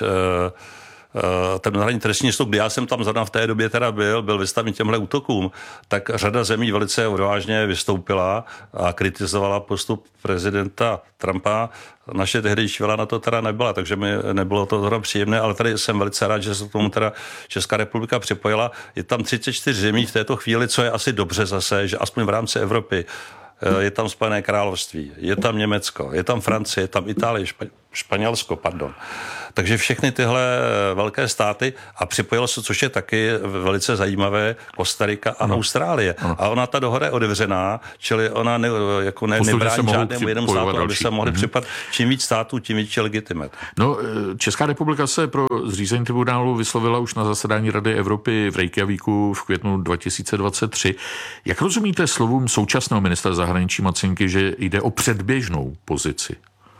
ten mezinárodní trestní soud, kdy já jsem tam zrovna v té době teda byl, byl vystaven těmhle útokům, tak řada zemí velice odvážně vystoupila a kritizovala postup prezidenta Trumpa. Naše tehdejší vláda na to teda nebyla, takže mi nebylo to zrovna příjemné, ale tady jsem velice rád, že se k tomu teda Česká republika připojila. Je tam třicet čtyři zemí v této chvíli, co je asi dobře zase, že aspoň v rámci Evropy je tam Spojené království, je tam Německo, je tam Francie, je tam Itálie, Špa- Španělsko, pardon. Takže všechny tyhle velké státy a připojilo se, což je taky velice zajímavé, Kostarika a ano. Austrálie. Ano. A ona ta dohoda je otevřená, čili ona ne, jako ne, nebrání žádnému jednomu státu, aby se mohli mm-hmm. připat. Čím víc států, tím větší legitimit. No, Česká republika se pro zřízení tribunálu vyslovila už na zasedání Rady Evropy v Reykjavíku v květnu dva tisíce dvacet tři. Jak rozumíte slovům současného ministra zahraničí Macinky, že jde o předběžnou pozici?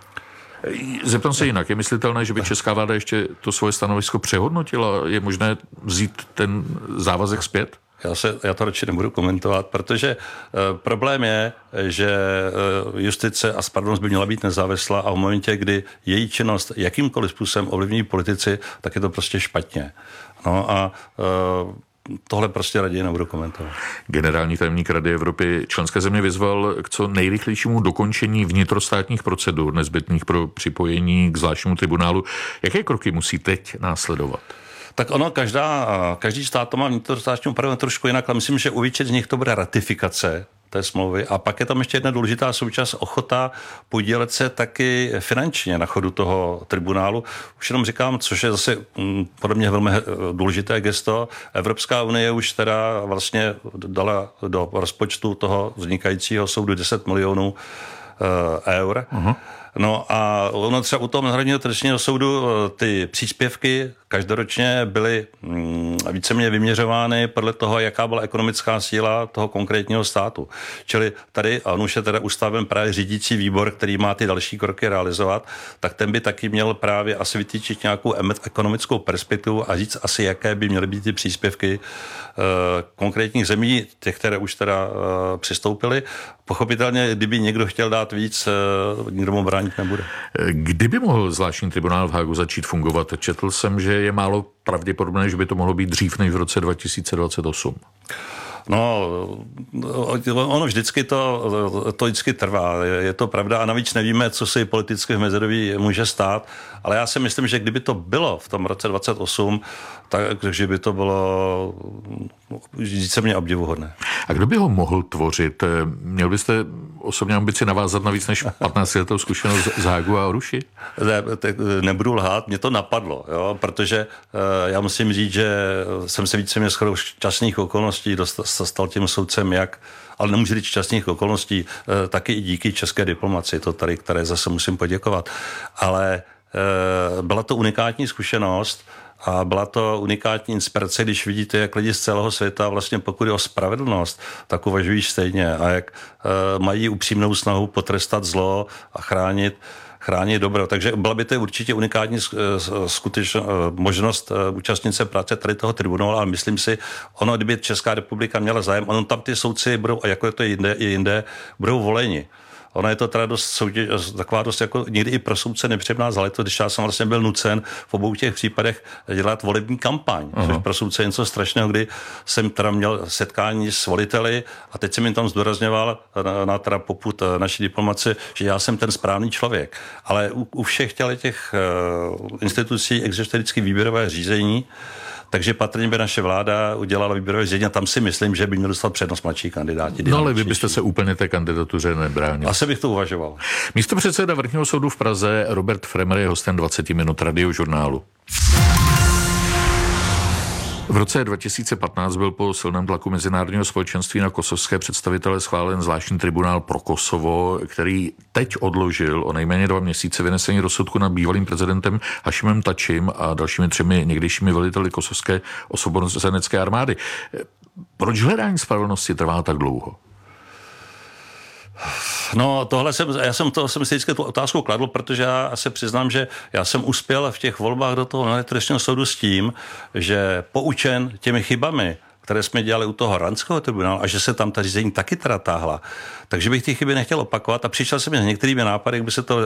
Zeptám se jinak. Je myslitelné, že by česká vláda ještě to svoje stanovisko přehodnotila? Je možné vzít ten závazek zpět? Já, se, já to radši nebudu komentovat, protože uh, problém je, že uh, justice a spravedlnost by měla být nezávislá a v momentě, kdy její činnost jakýmkoliv způsobem ovlivní politici, tak je to prostě špatně. No a uh, tohle prostě raději nebudu komentovat. Generální tajemník Rady Evropy členské země vyzval k co nejrychlejšímu dokončení vnitrostátních procedur nezbytných pro připojení k zvláštnímu tribunálu. Jaké kroky musí teď následovat? Tak ono, každá, každý stát to má vnitrostátní úpravu trošku jinak, ale myslím, že u většiny z nich to bude ratifikace té smlouvy. A pak je tam ještě jedna důležitá součást, ochota podílet se taky finančně na chodu toho tribunálu. Už jenom říkám, což je zase mm, podle mě velmi důležité gesto. Evropská unie už teda vlastně dala do rozpočtu toho vznikajícího soudu deset milionů uh, eur. Uh-huh. No a ono třeba u toho Mezinárodního trestního soudu ty příspěvky každoročně byly mm, víceméně vyměřovány podle toho, jaká byla ekonomická síla toho konkrétního státu. Čili tady, a on už je teda ustaven právě řídící výbor, který má ty další kroky realizovat, tak ten by taky měl právě asi vytýčit nějakou ekonomickou perspektivu a říct asi, jaké by měly být ty příspěvky uh, konkrétních zemí, těch, které už teda uh, přistoupily. Pochopitelně, kdyby někdo chtěl dát víc, uh, nikdo mu bránit nebude. Kdyby mohl zvláštní tribunál v Hágu začít fungovat? Četl jsem, že je málo pravděpodobné, že by to mohlo být dřív než v roce dva tisíce dvacet osm. No, ono vždycky to, to vždycky trvá, je to pravda a navíc nevíme, co se politicky v mezidobí může stát, ale já si myslím, že kdyby to bylo v tom roce dvacet osm, takže by to bylo víceméně obdivuhodné. A kdo by ho mohl tvořit? Měl byste osobně ambici navázat na víc než patnáctiletou zkušenost z Hágu a Oruši? Ne, nebudu lhát, mě to napadlo, jo, protože já musím říct, že jsem se víceméně shodou šťastných okolností dostal, stal tím soudcem, jak, ale nemůžu říct šťastných okolností, taky i díky české diplomaci, to tady, které zase musím poděkovat. Ale byla to unikátní zkušenost a byla to unikátní inspirace, když vidíte, jak lidi z celého světa vlastně pokud je o spravedlnost, tak uvažují stejně a jak mají upřímnou snahu potrestat zlo a chránit chránit dobro. Takže byla by to určitě unikátní skutečnost, možnost účastnit se práce tady toho tribunálu, ale myslím si, ono, kdyby Česká republika měla zájem, ono tam ty soudci budou, a jako je to jinde, i jinde, budou voleni. Ono je to teda dost soudě, taková dost jako někdy i pro soudce nepříjemná záležitost, když já jsem vlastně byl nucen v obou těch případech dělat volební kampaň, uh-huh. což pro soudce je něco strašného, kdy jsem teda měl setkání s voliteli a teď jsem jim tam zdůrazňoval na, na teda popud naší diplomaci, že já jsem ten správný člověk. Ale u, u všech těch uh, institucí existuje vždycky výběrové řízení, takže patrně by naše vláda udělala výběrové řízení a tam si myslím, že by měl dostat přednost mladší kandidáti. No ale vy byste se úplně té kandidatuře nebránil. Asi bych to uvažoval. Místopředseda Vrchního soudu v Praze Robert Fremer je hostem dvacet minut Radiožurnálu. V roce dva tisíce patnáct byl po silném tlaku mezinárodního společenství na kosovské představitele schválen zvláštní tribunál pro Kosovo, který teď odložil o nejméně dva měsíce vynesení rozsudku nad bývalým prezidentem Hašimem Tačim a dalšími třemi někdejšími veliteli kosovské osvobozenecké armády. Proč hledání spravedlnosti trvá tak dlouho? No, tohle jsem, já jsem to jsem si vždycky tu otázku kladl, protože já se přiznám, že já jsem uspěl v těch volbách do toho trestního soudu s tím, že poučen těmi chybami, které jsme dělali u toho Havrandského tribunálu a že se tam ta řízení taky teda táhla. Takže bych ty chyby nechtěl opakovat a přišel jsem s některými nápady, jak by se to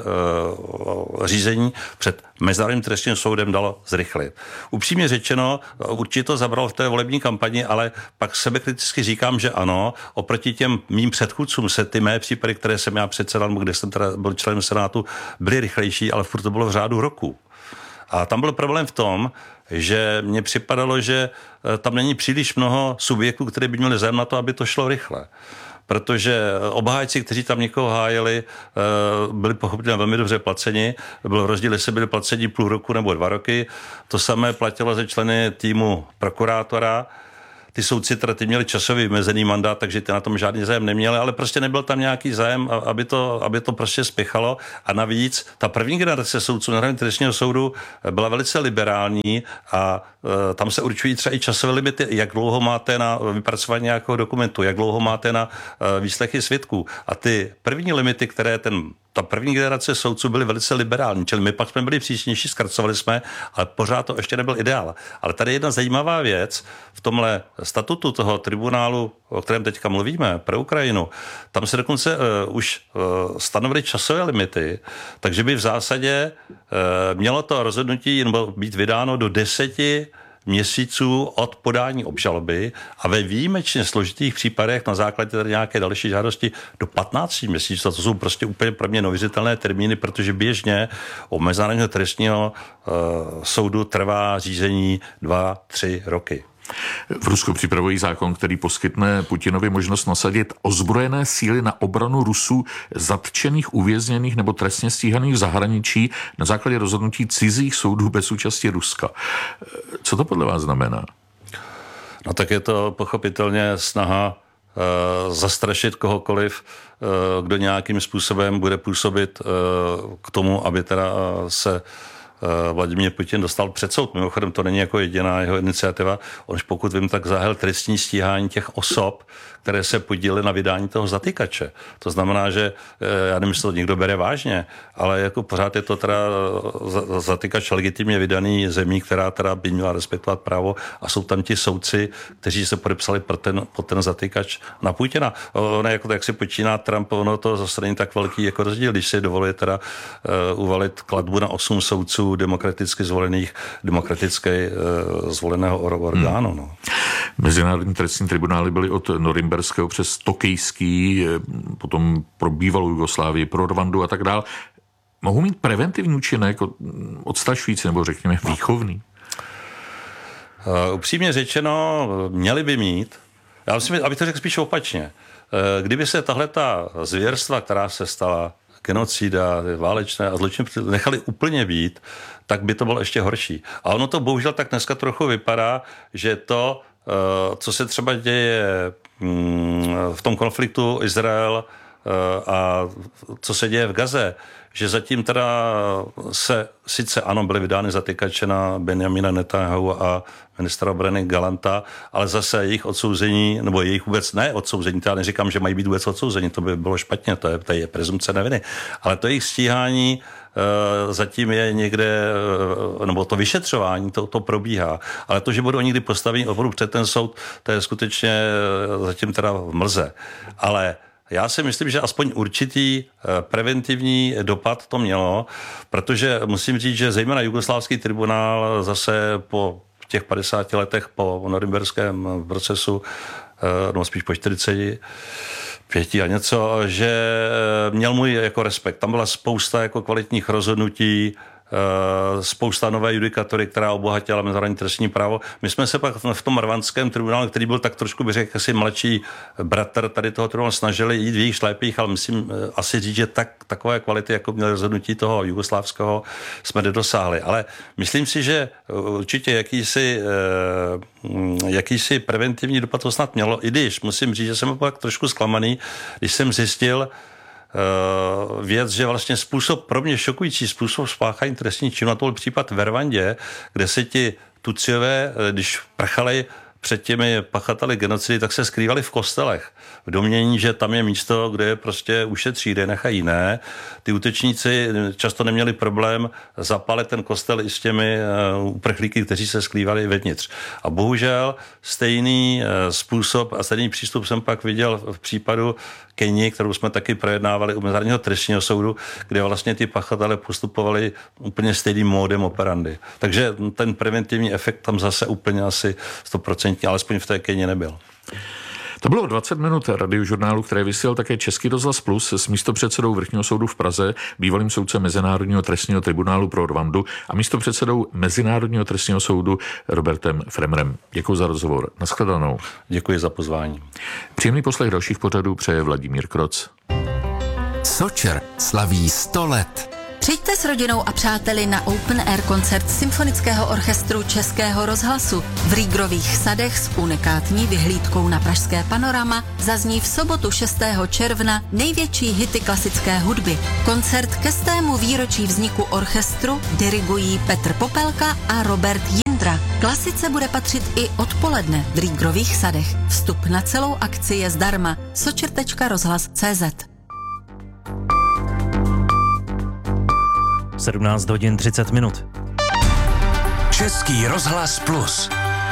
uh, řízení před Mezinárodním trestním soudem dalo zrychlit. Upřímně řečeno, určitě to zabralo v té volební kampani, ale pak sebekriticky říkám, že ano, oproti těm mým předchůdcům se ty mé případy, které jsem já předsedal, kde jsem teda byl členem Senátu, byly rychlejší, ale furt to bylo v řádu roku. A tam byl problém v tom, že mně připadalo, že tam není příliš mnoho subjektů, které by měly zájem na to, aby to šlo rychle. Protože obhájci, kteří tam někoho hájili, byli pochopitelně velmi dobře placeni. Byl rozdíl, jestli byli placeni půl roku nebo dva roky. To samé platilo ze členy týmu prokurátora. Ty soudci teda ty měli časový vymezený mandát, takže ty na tom žádný zájem neměli, ale prostě nebyl tam nějaký zájem, aby to, aby to prostě spěchalo. A navíc ta první generace soudců Národního trestního soudu byla velice liberální a e, tam se určují třeba i časové limity, jak dlouho máte na vypracování nějakého dokumentu, jak dlouho máte na e, výslechy svědků. A ty první limity, které ten ta první generace soudců byly velice liberální, čili my pak jsme byli přísnější, zkracovali jsme, ale pořád to ještě nebyl ideál. Ale tady jedna zajímavá věc v tomhle statutu toho tribunálu, o kterém teďka mluvíme, pro Ukrajinu, tam se dokonce uh, už uh, stanovily časové limity, takže by v zásadě uh, mělo to rozhodnutí nebo být vydáno do deseti měsíců od podání obžaloby a ve výjimečně složitých případech na základě tady nějaké další žádosti do patnáct měsíců. To jsou prostě úplně pro mě neuvěřitelné termíny, protože běžně u Mezinárodního trestního uh, soudu trvá řízení dva, tři roky. V Rusku připravují zákon, který poskytne Putinovi možnost nasadit ozbrojené síly na obranu Rusů zatčených, uvězněných nebo trestně stíhaných v zahraničí na základě rozhodnutí cizích soudů bez účasti Ruska. Co to podle vás znamená? No tak je to pochopitelně snaha uh, zastrašit kohokoliv, uh, kdo nějakým způsobem bude působit uh, k tomu, aby teda uh, se Vladimír Putin dostal před soud. Mimochodem to není jako jediná jeho iniciativa. On, pokud vím, tak zahájil trestní stíhání těch osob, které se podílely na vydání toho zatykače. To znamená, že já nevím, jestli to někdo bere vážně, ale jako pořád je to teda zatykač legitimně vydaný zemí, která teda by měla respektovat právo a jsou tam ti soudci, kteří se podepsali pod ten, pod ten zatykač na Putina. Ono jako jak si počíná Trump, ono to zase není tak velký jako rozdíl, když si dovoluje teda uh, uvalit kladbu na osm soudců demokraticky zvolených, demokraticky uh, zvoleného orgánu. Hmm. No. Mezinárodní trestní tribunály byly od norimberského přes tokijský, potom pro bývalou Jugoslávii, pro Rwandu a tak dál. Mohou mít preventivní účinek, odstrašující nebo řekněme výchovný? Uh, upřímně řečeno, měli by mít. Já myslím, abych to řekl spíš opačně. Uh, kdyby se tahleta zvěrstva, která se stala, genocida, válečné a zločiny nechali úplně být, tak by to bylo ještě horší. A ono to bohužel tak dneska trochu vypadá, že to, co se třeba děje v tom konfliktu Izrael a co se děje v Gaze, že zatím teda se, sice ano, byly vydány zatykače na Benjamina Netanyahu a ministra obrany Galanta, ale zase jejich odsouzení, nebo jejich vůbec ne odsouzení, to já neříkám, že mají být vůbec odsouzení, to by bylo špatně, to je, to je prezumce neviny, ale to jejich stíhání e, zatím je někde, e, nebo to vyšetřování, to, to probíhá, ale to, že budou někdy postaveni opravdu před ten soud, to je skutečně zatím teda v mlze, ale já si myslím, že aspoň určitý preventivní dopad to mělo, protože musím říct, že zejména jugoslávský tribunál zase po těch padesáti letech po norimberském procesu, no spíš po čtyřiceti pěti a něco, že měl můj jako respekt. Tam byla spousta jako kvalitních rozhodnutí, spousta nové judikatury, která obohatila mezinárodní trestní právo. My jsme se pak v tom rwandském tribunálu, který byl tak trošku, bych řekl, asi mladší bratr tady toho tribunálu, snažili jít v jejich šlépích, ale myslím asi říct, že tak, takové kvality, jako měly rozhodnutí toho jugoslávského, jsme nedosáhli. Ale myslím si, že určitě jakýsi, jakýsi preventivní dopad to snad mělo, i když musím říct, že jsem pak trošku zklamaný, když jsem zjistil, věc, že vlastně způsob, pro mě šokující způsob spáchání trestní činu, to byl případ v Rwandě, kde se ti Tutsiové, když prchali před těmi pachateli genocidy, tak se skrývali v kostelech. V domnění, že tam je místo, kde je prostě ušetří, kde nechají jiné. Ty útočníci často neměli problém zapalit ten kostel i s těmi uprchlíky, kteří se skrývali vevnitř. A bohužel stejný způsob a stejný přístup jsem pak viděl v případu Keni, kterou jsme taky projednávali u Mezinárodního trestního soudu, kde vlastně ty pachatelé postupovali úplně stejným módem operandy. Takže ten preventivní efekt tam zase úplně asi stoprocentní, alespoň v té Keni nebyl. To bylo dvacet minut radiožurnálu, které vysílal také Český rozhlas Plus s místopředsedou Vrchního soudu v Praze, bývalým soudcem Mezinárodního trestního tribunálu pro Rwandu a místopředsedou Mezinárodního trestního soudu Robertem Fremrem. Děkuji za rozhovor. Naschledanou. Děkuji za pozvání. Příjemný poslech dalších pořadů přeje Vladimír Kroc. Sočer slaví sto let. Přijďte s rodinou a přáteli na Open Air koncert Symfonického orchestru Českého rozhlasu. V Rýgrových sadech s unikátní vyhlídkou na pražské panorama zazní v sobotu šestého června největší hity klasické hudby. Koncert ke stému výročí vzniku orchestru dirigují Petr Popelka a Robert Jindra. Klasice bude patřit i odpoledne v Rýgrových sadech. Vstup na celou akci je zdarma. sočer tečka rozhlas tečka cé zet. sedmnáct hodin třicet minut. Český rozhlas Plus.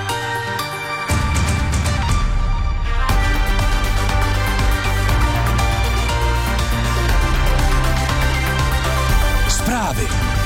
Zprávy.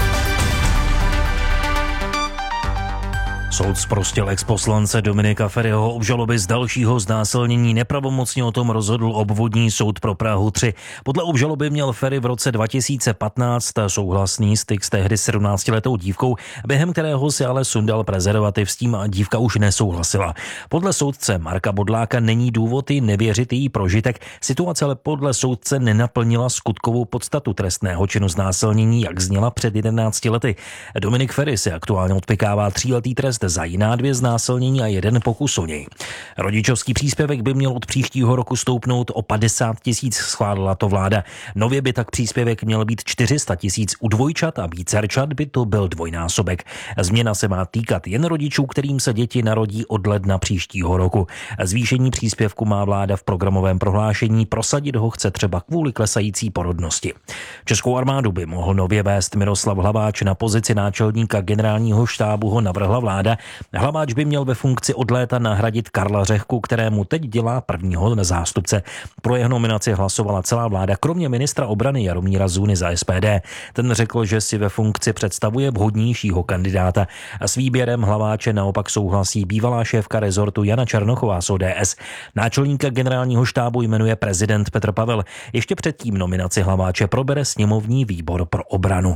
Soud zprostil exposlance Dominika Feriho obžaloby z dalšího znásilnění. Nepravomocně o tom rozhodl obvodní soud pro Prahu tři. Podle obžaloby měl Feri v roce dva tisíce patnáct souhlasný styk s tehdy sedmnáctiletou dívkou, během kterého si ale sundal prezervativ, s tím a dívka už nesouhlasila. Podle soudce Marka Bodláka není důvod jí nevěřit její prožitek. Situace ale podle soudce nenaplnila skutkovou podstatu trestného činu znásilnění, jak zněla před jedenácti lety. Dominik Feri si aktuálně odpykává tříletý trest za jiná dvě znásilnění a jeden pokus o něj. Rodičovský příspěvek by měl od příštího roku stoupnout o padesát tisíc, schválila to vláda. Nově by tak příspěvek měl být čtyři sta tisíc, u dvojčat a vícerčat by to byl dvojnásobek. Změna se má týkat jen rodičů, kterým se děti narodí od ledna příštího roku. Zvýšení příspěvku má vláda v programovém prohlášení, prosadit ho chce třeba kvůli klesající porodnosti. Českou armádu by mohl nově vést Miroslav Hlaváč, na pozici náčelníka generálního štábu ho navrhla vláda. Hlaváč by měl ve funkci od léta nahradit Karla Řehku, kterému teď dělá prvního zástupce. Pro jeho nominaci hlasovala celá vláda, kromě ministra obrany Jaromíra Zůny za es pé dé. Ten řekl, že si ve funkci představuje vhodnějšího kandidáta. A s výběrem Hlaváče naopak souhlasí bývalá šéfka rezortu Jana Černochová z ó dé es. Náčelníka generálního štábu jmenuje prezident Petr Pavel. Ještě předtím nominaci Hlaváče probere sněmovní výbor pro obranu.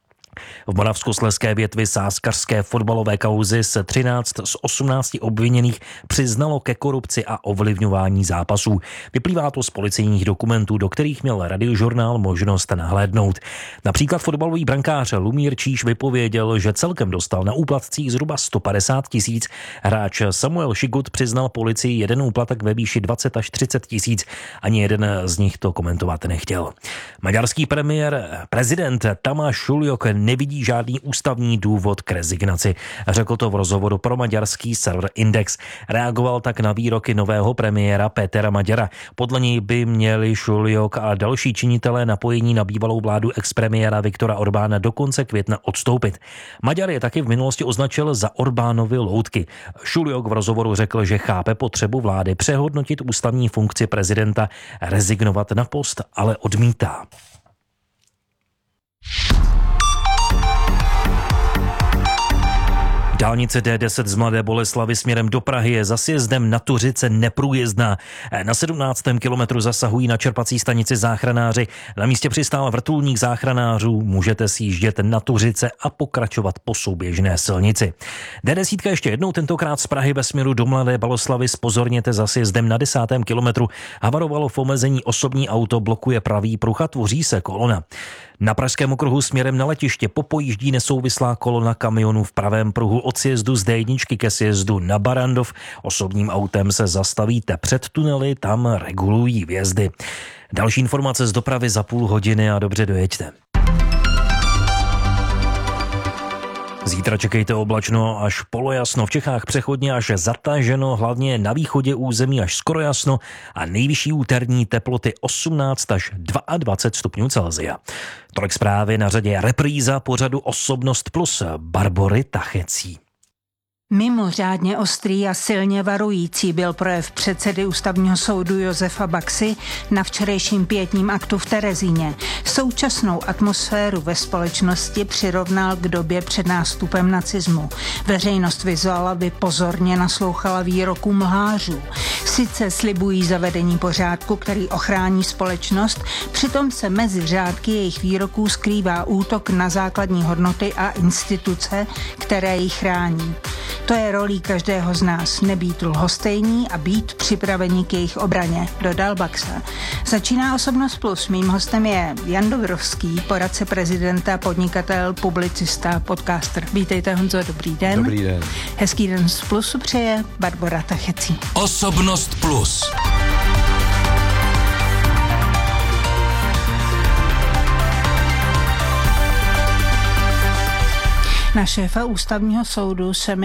V moravskoslezské větvi sázkařské fotbalové kauzy se třináct z osmnácti obviněných přiznalo ke korupci a ovlivňování zápasů. Vyplývá to z policejních dokumentů, do kterých měl Radiožurnál možnost nahlédnout. Například fotbalový brankář Lumír Číš vypověděl, že celkem dostal na úplatcích zhruba sto padesát tisíc. Hráč Samuel Šigut přiznal policii jeden úplatek ve výši dvacet až třicet tisíc. Ani jeden z nich to komentovat nechtěl. Maďarský premiér, prezident Tamás Šuljok nevidí žádný ústavní důvod k rezignaci. Řekl to v rozhovoru pro maďarský server Index. Reagoval tak na výroky nového premiéra Pétera Maďara. Podle něj by měli Šuljok a další činitelé napojení na bývalou vládu expremiéra Viktora Orbána do konce května odstoupit. Maďar je taky v minulosti označil za Orbánovy loutky. Šuljok v rozhovoru řekl, že chápe potřebu vlády přehodnotit ústavní funkci prezidenta, rezignovat na post, ale odmítá. Dálnice dé deset z Mladé Boleslavi směrem do Prahy je za sjezdem na Tuřice neprůjezdná. Na sedmnáctém kilometru zasahují na čerpací stanici záchranáři. Na místě přistál vrtulník záchranářů. Můžete sjíždět na Tuřice a pokračovat po souběžné silnici. dé deset ještě jednou, tentokrát z Prahy ve směru do Mladé Boleslavy. Zpozorněte za sjezdem na desátém kilometru. Havarovalo v omezení osobní auto, blokuje pravý pruh a tvoří se kolona. Na pražském okruhu směrem na letiště popojíždí nesouvislá kolona kamionů v pravém pruhu od sjezdu z dé jedna ke sjezdu na Barandov. Osobním autem se zastavíte před tunely, tam regulují vjezdy. Další informace z dopravy za půl hodiny a dobře dojeďte. Zítra čekejte oblačno až polojasno, v Čechách přechodně až zataženo, hlavně na východě území až skoro jasno a nejvyšší úterní teploty osmnáct až dvacet dva stupňů Celsia. Tolik zprávy, na řadě repríza pořadu Osobnost plus Barbory Tachecí. Mimořádně ostrý a silně varující byl projev předsedy Ústavního soudu Josefa Baxy na včerejším pietním aktu v Terezíně. Současnou atmosféru ve společnosti přirovnal k době před nástupem nacismu. Veřejnost vyzvala, aby pozorně naslouchala výrokům lhářů. Sice slibují zavedení pořádku, který ochrání společnost, přitom se mezi řádky jejich výroků skrývá útok na základní hodnoty a instituce, které ji chrání. To je rolí každého z nás, nebýt lhostejní a být připraveni k jejich obraně, dodal Baxa. Začíná Osobnost plus. Mým hostem je Jan Dobrovský, poradce prezidenta, podnikatel, publicista, podcaster. Vítejte, Honzo, dobrý den. Dobrý den. Hezký den z Plusu přeje Barbora Tachecí. Osobnost plus. Na šéfa Ústavního soudu se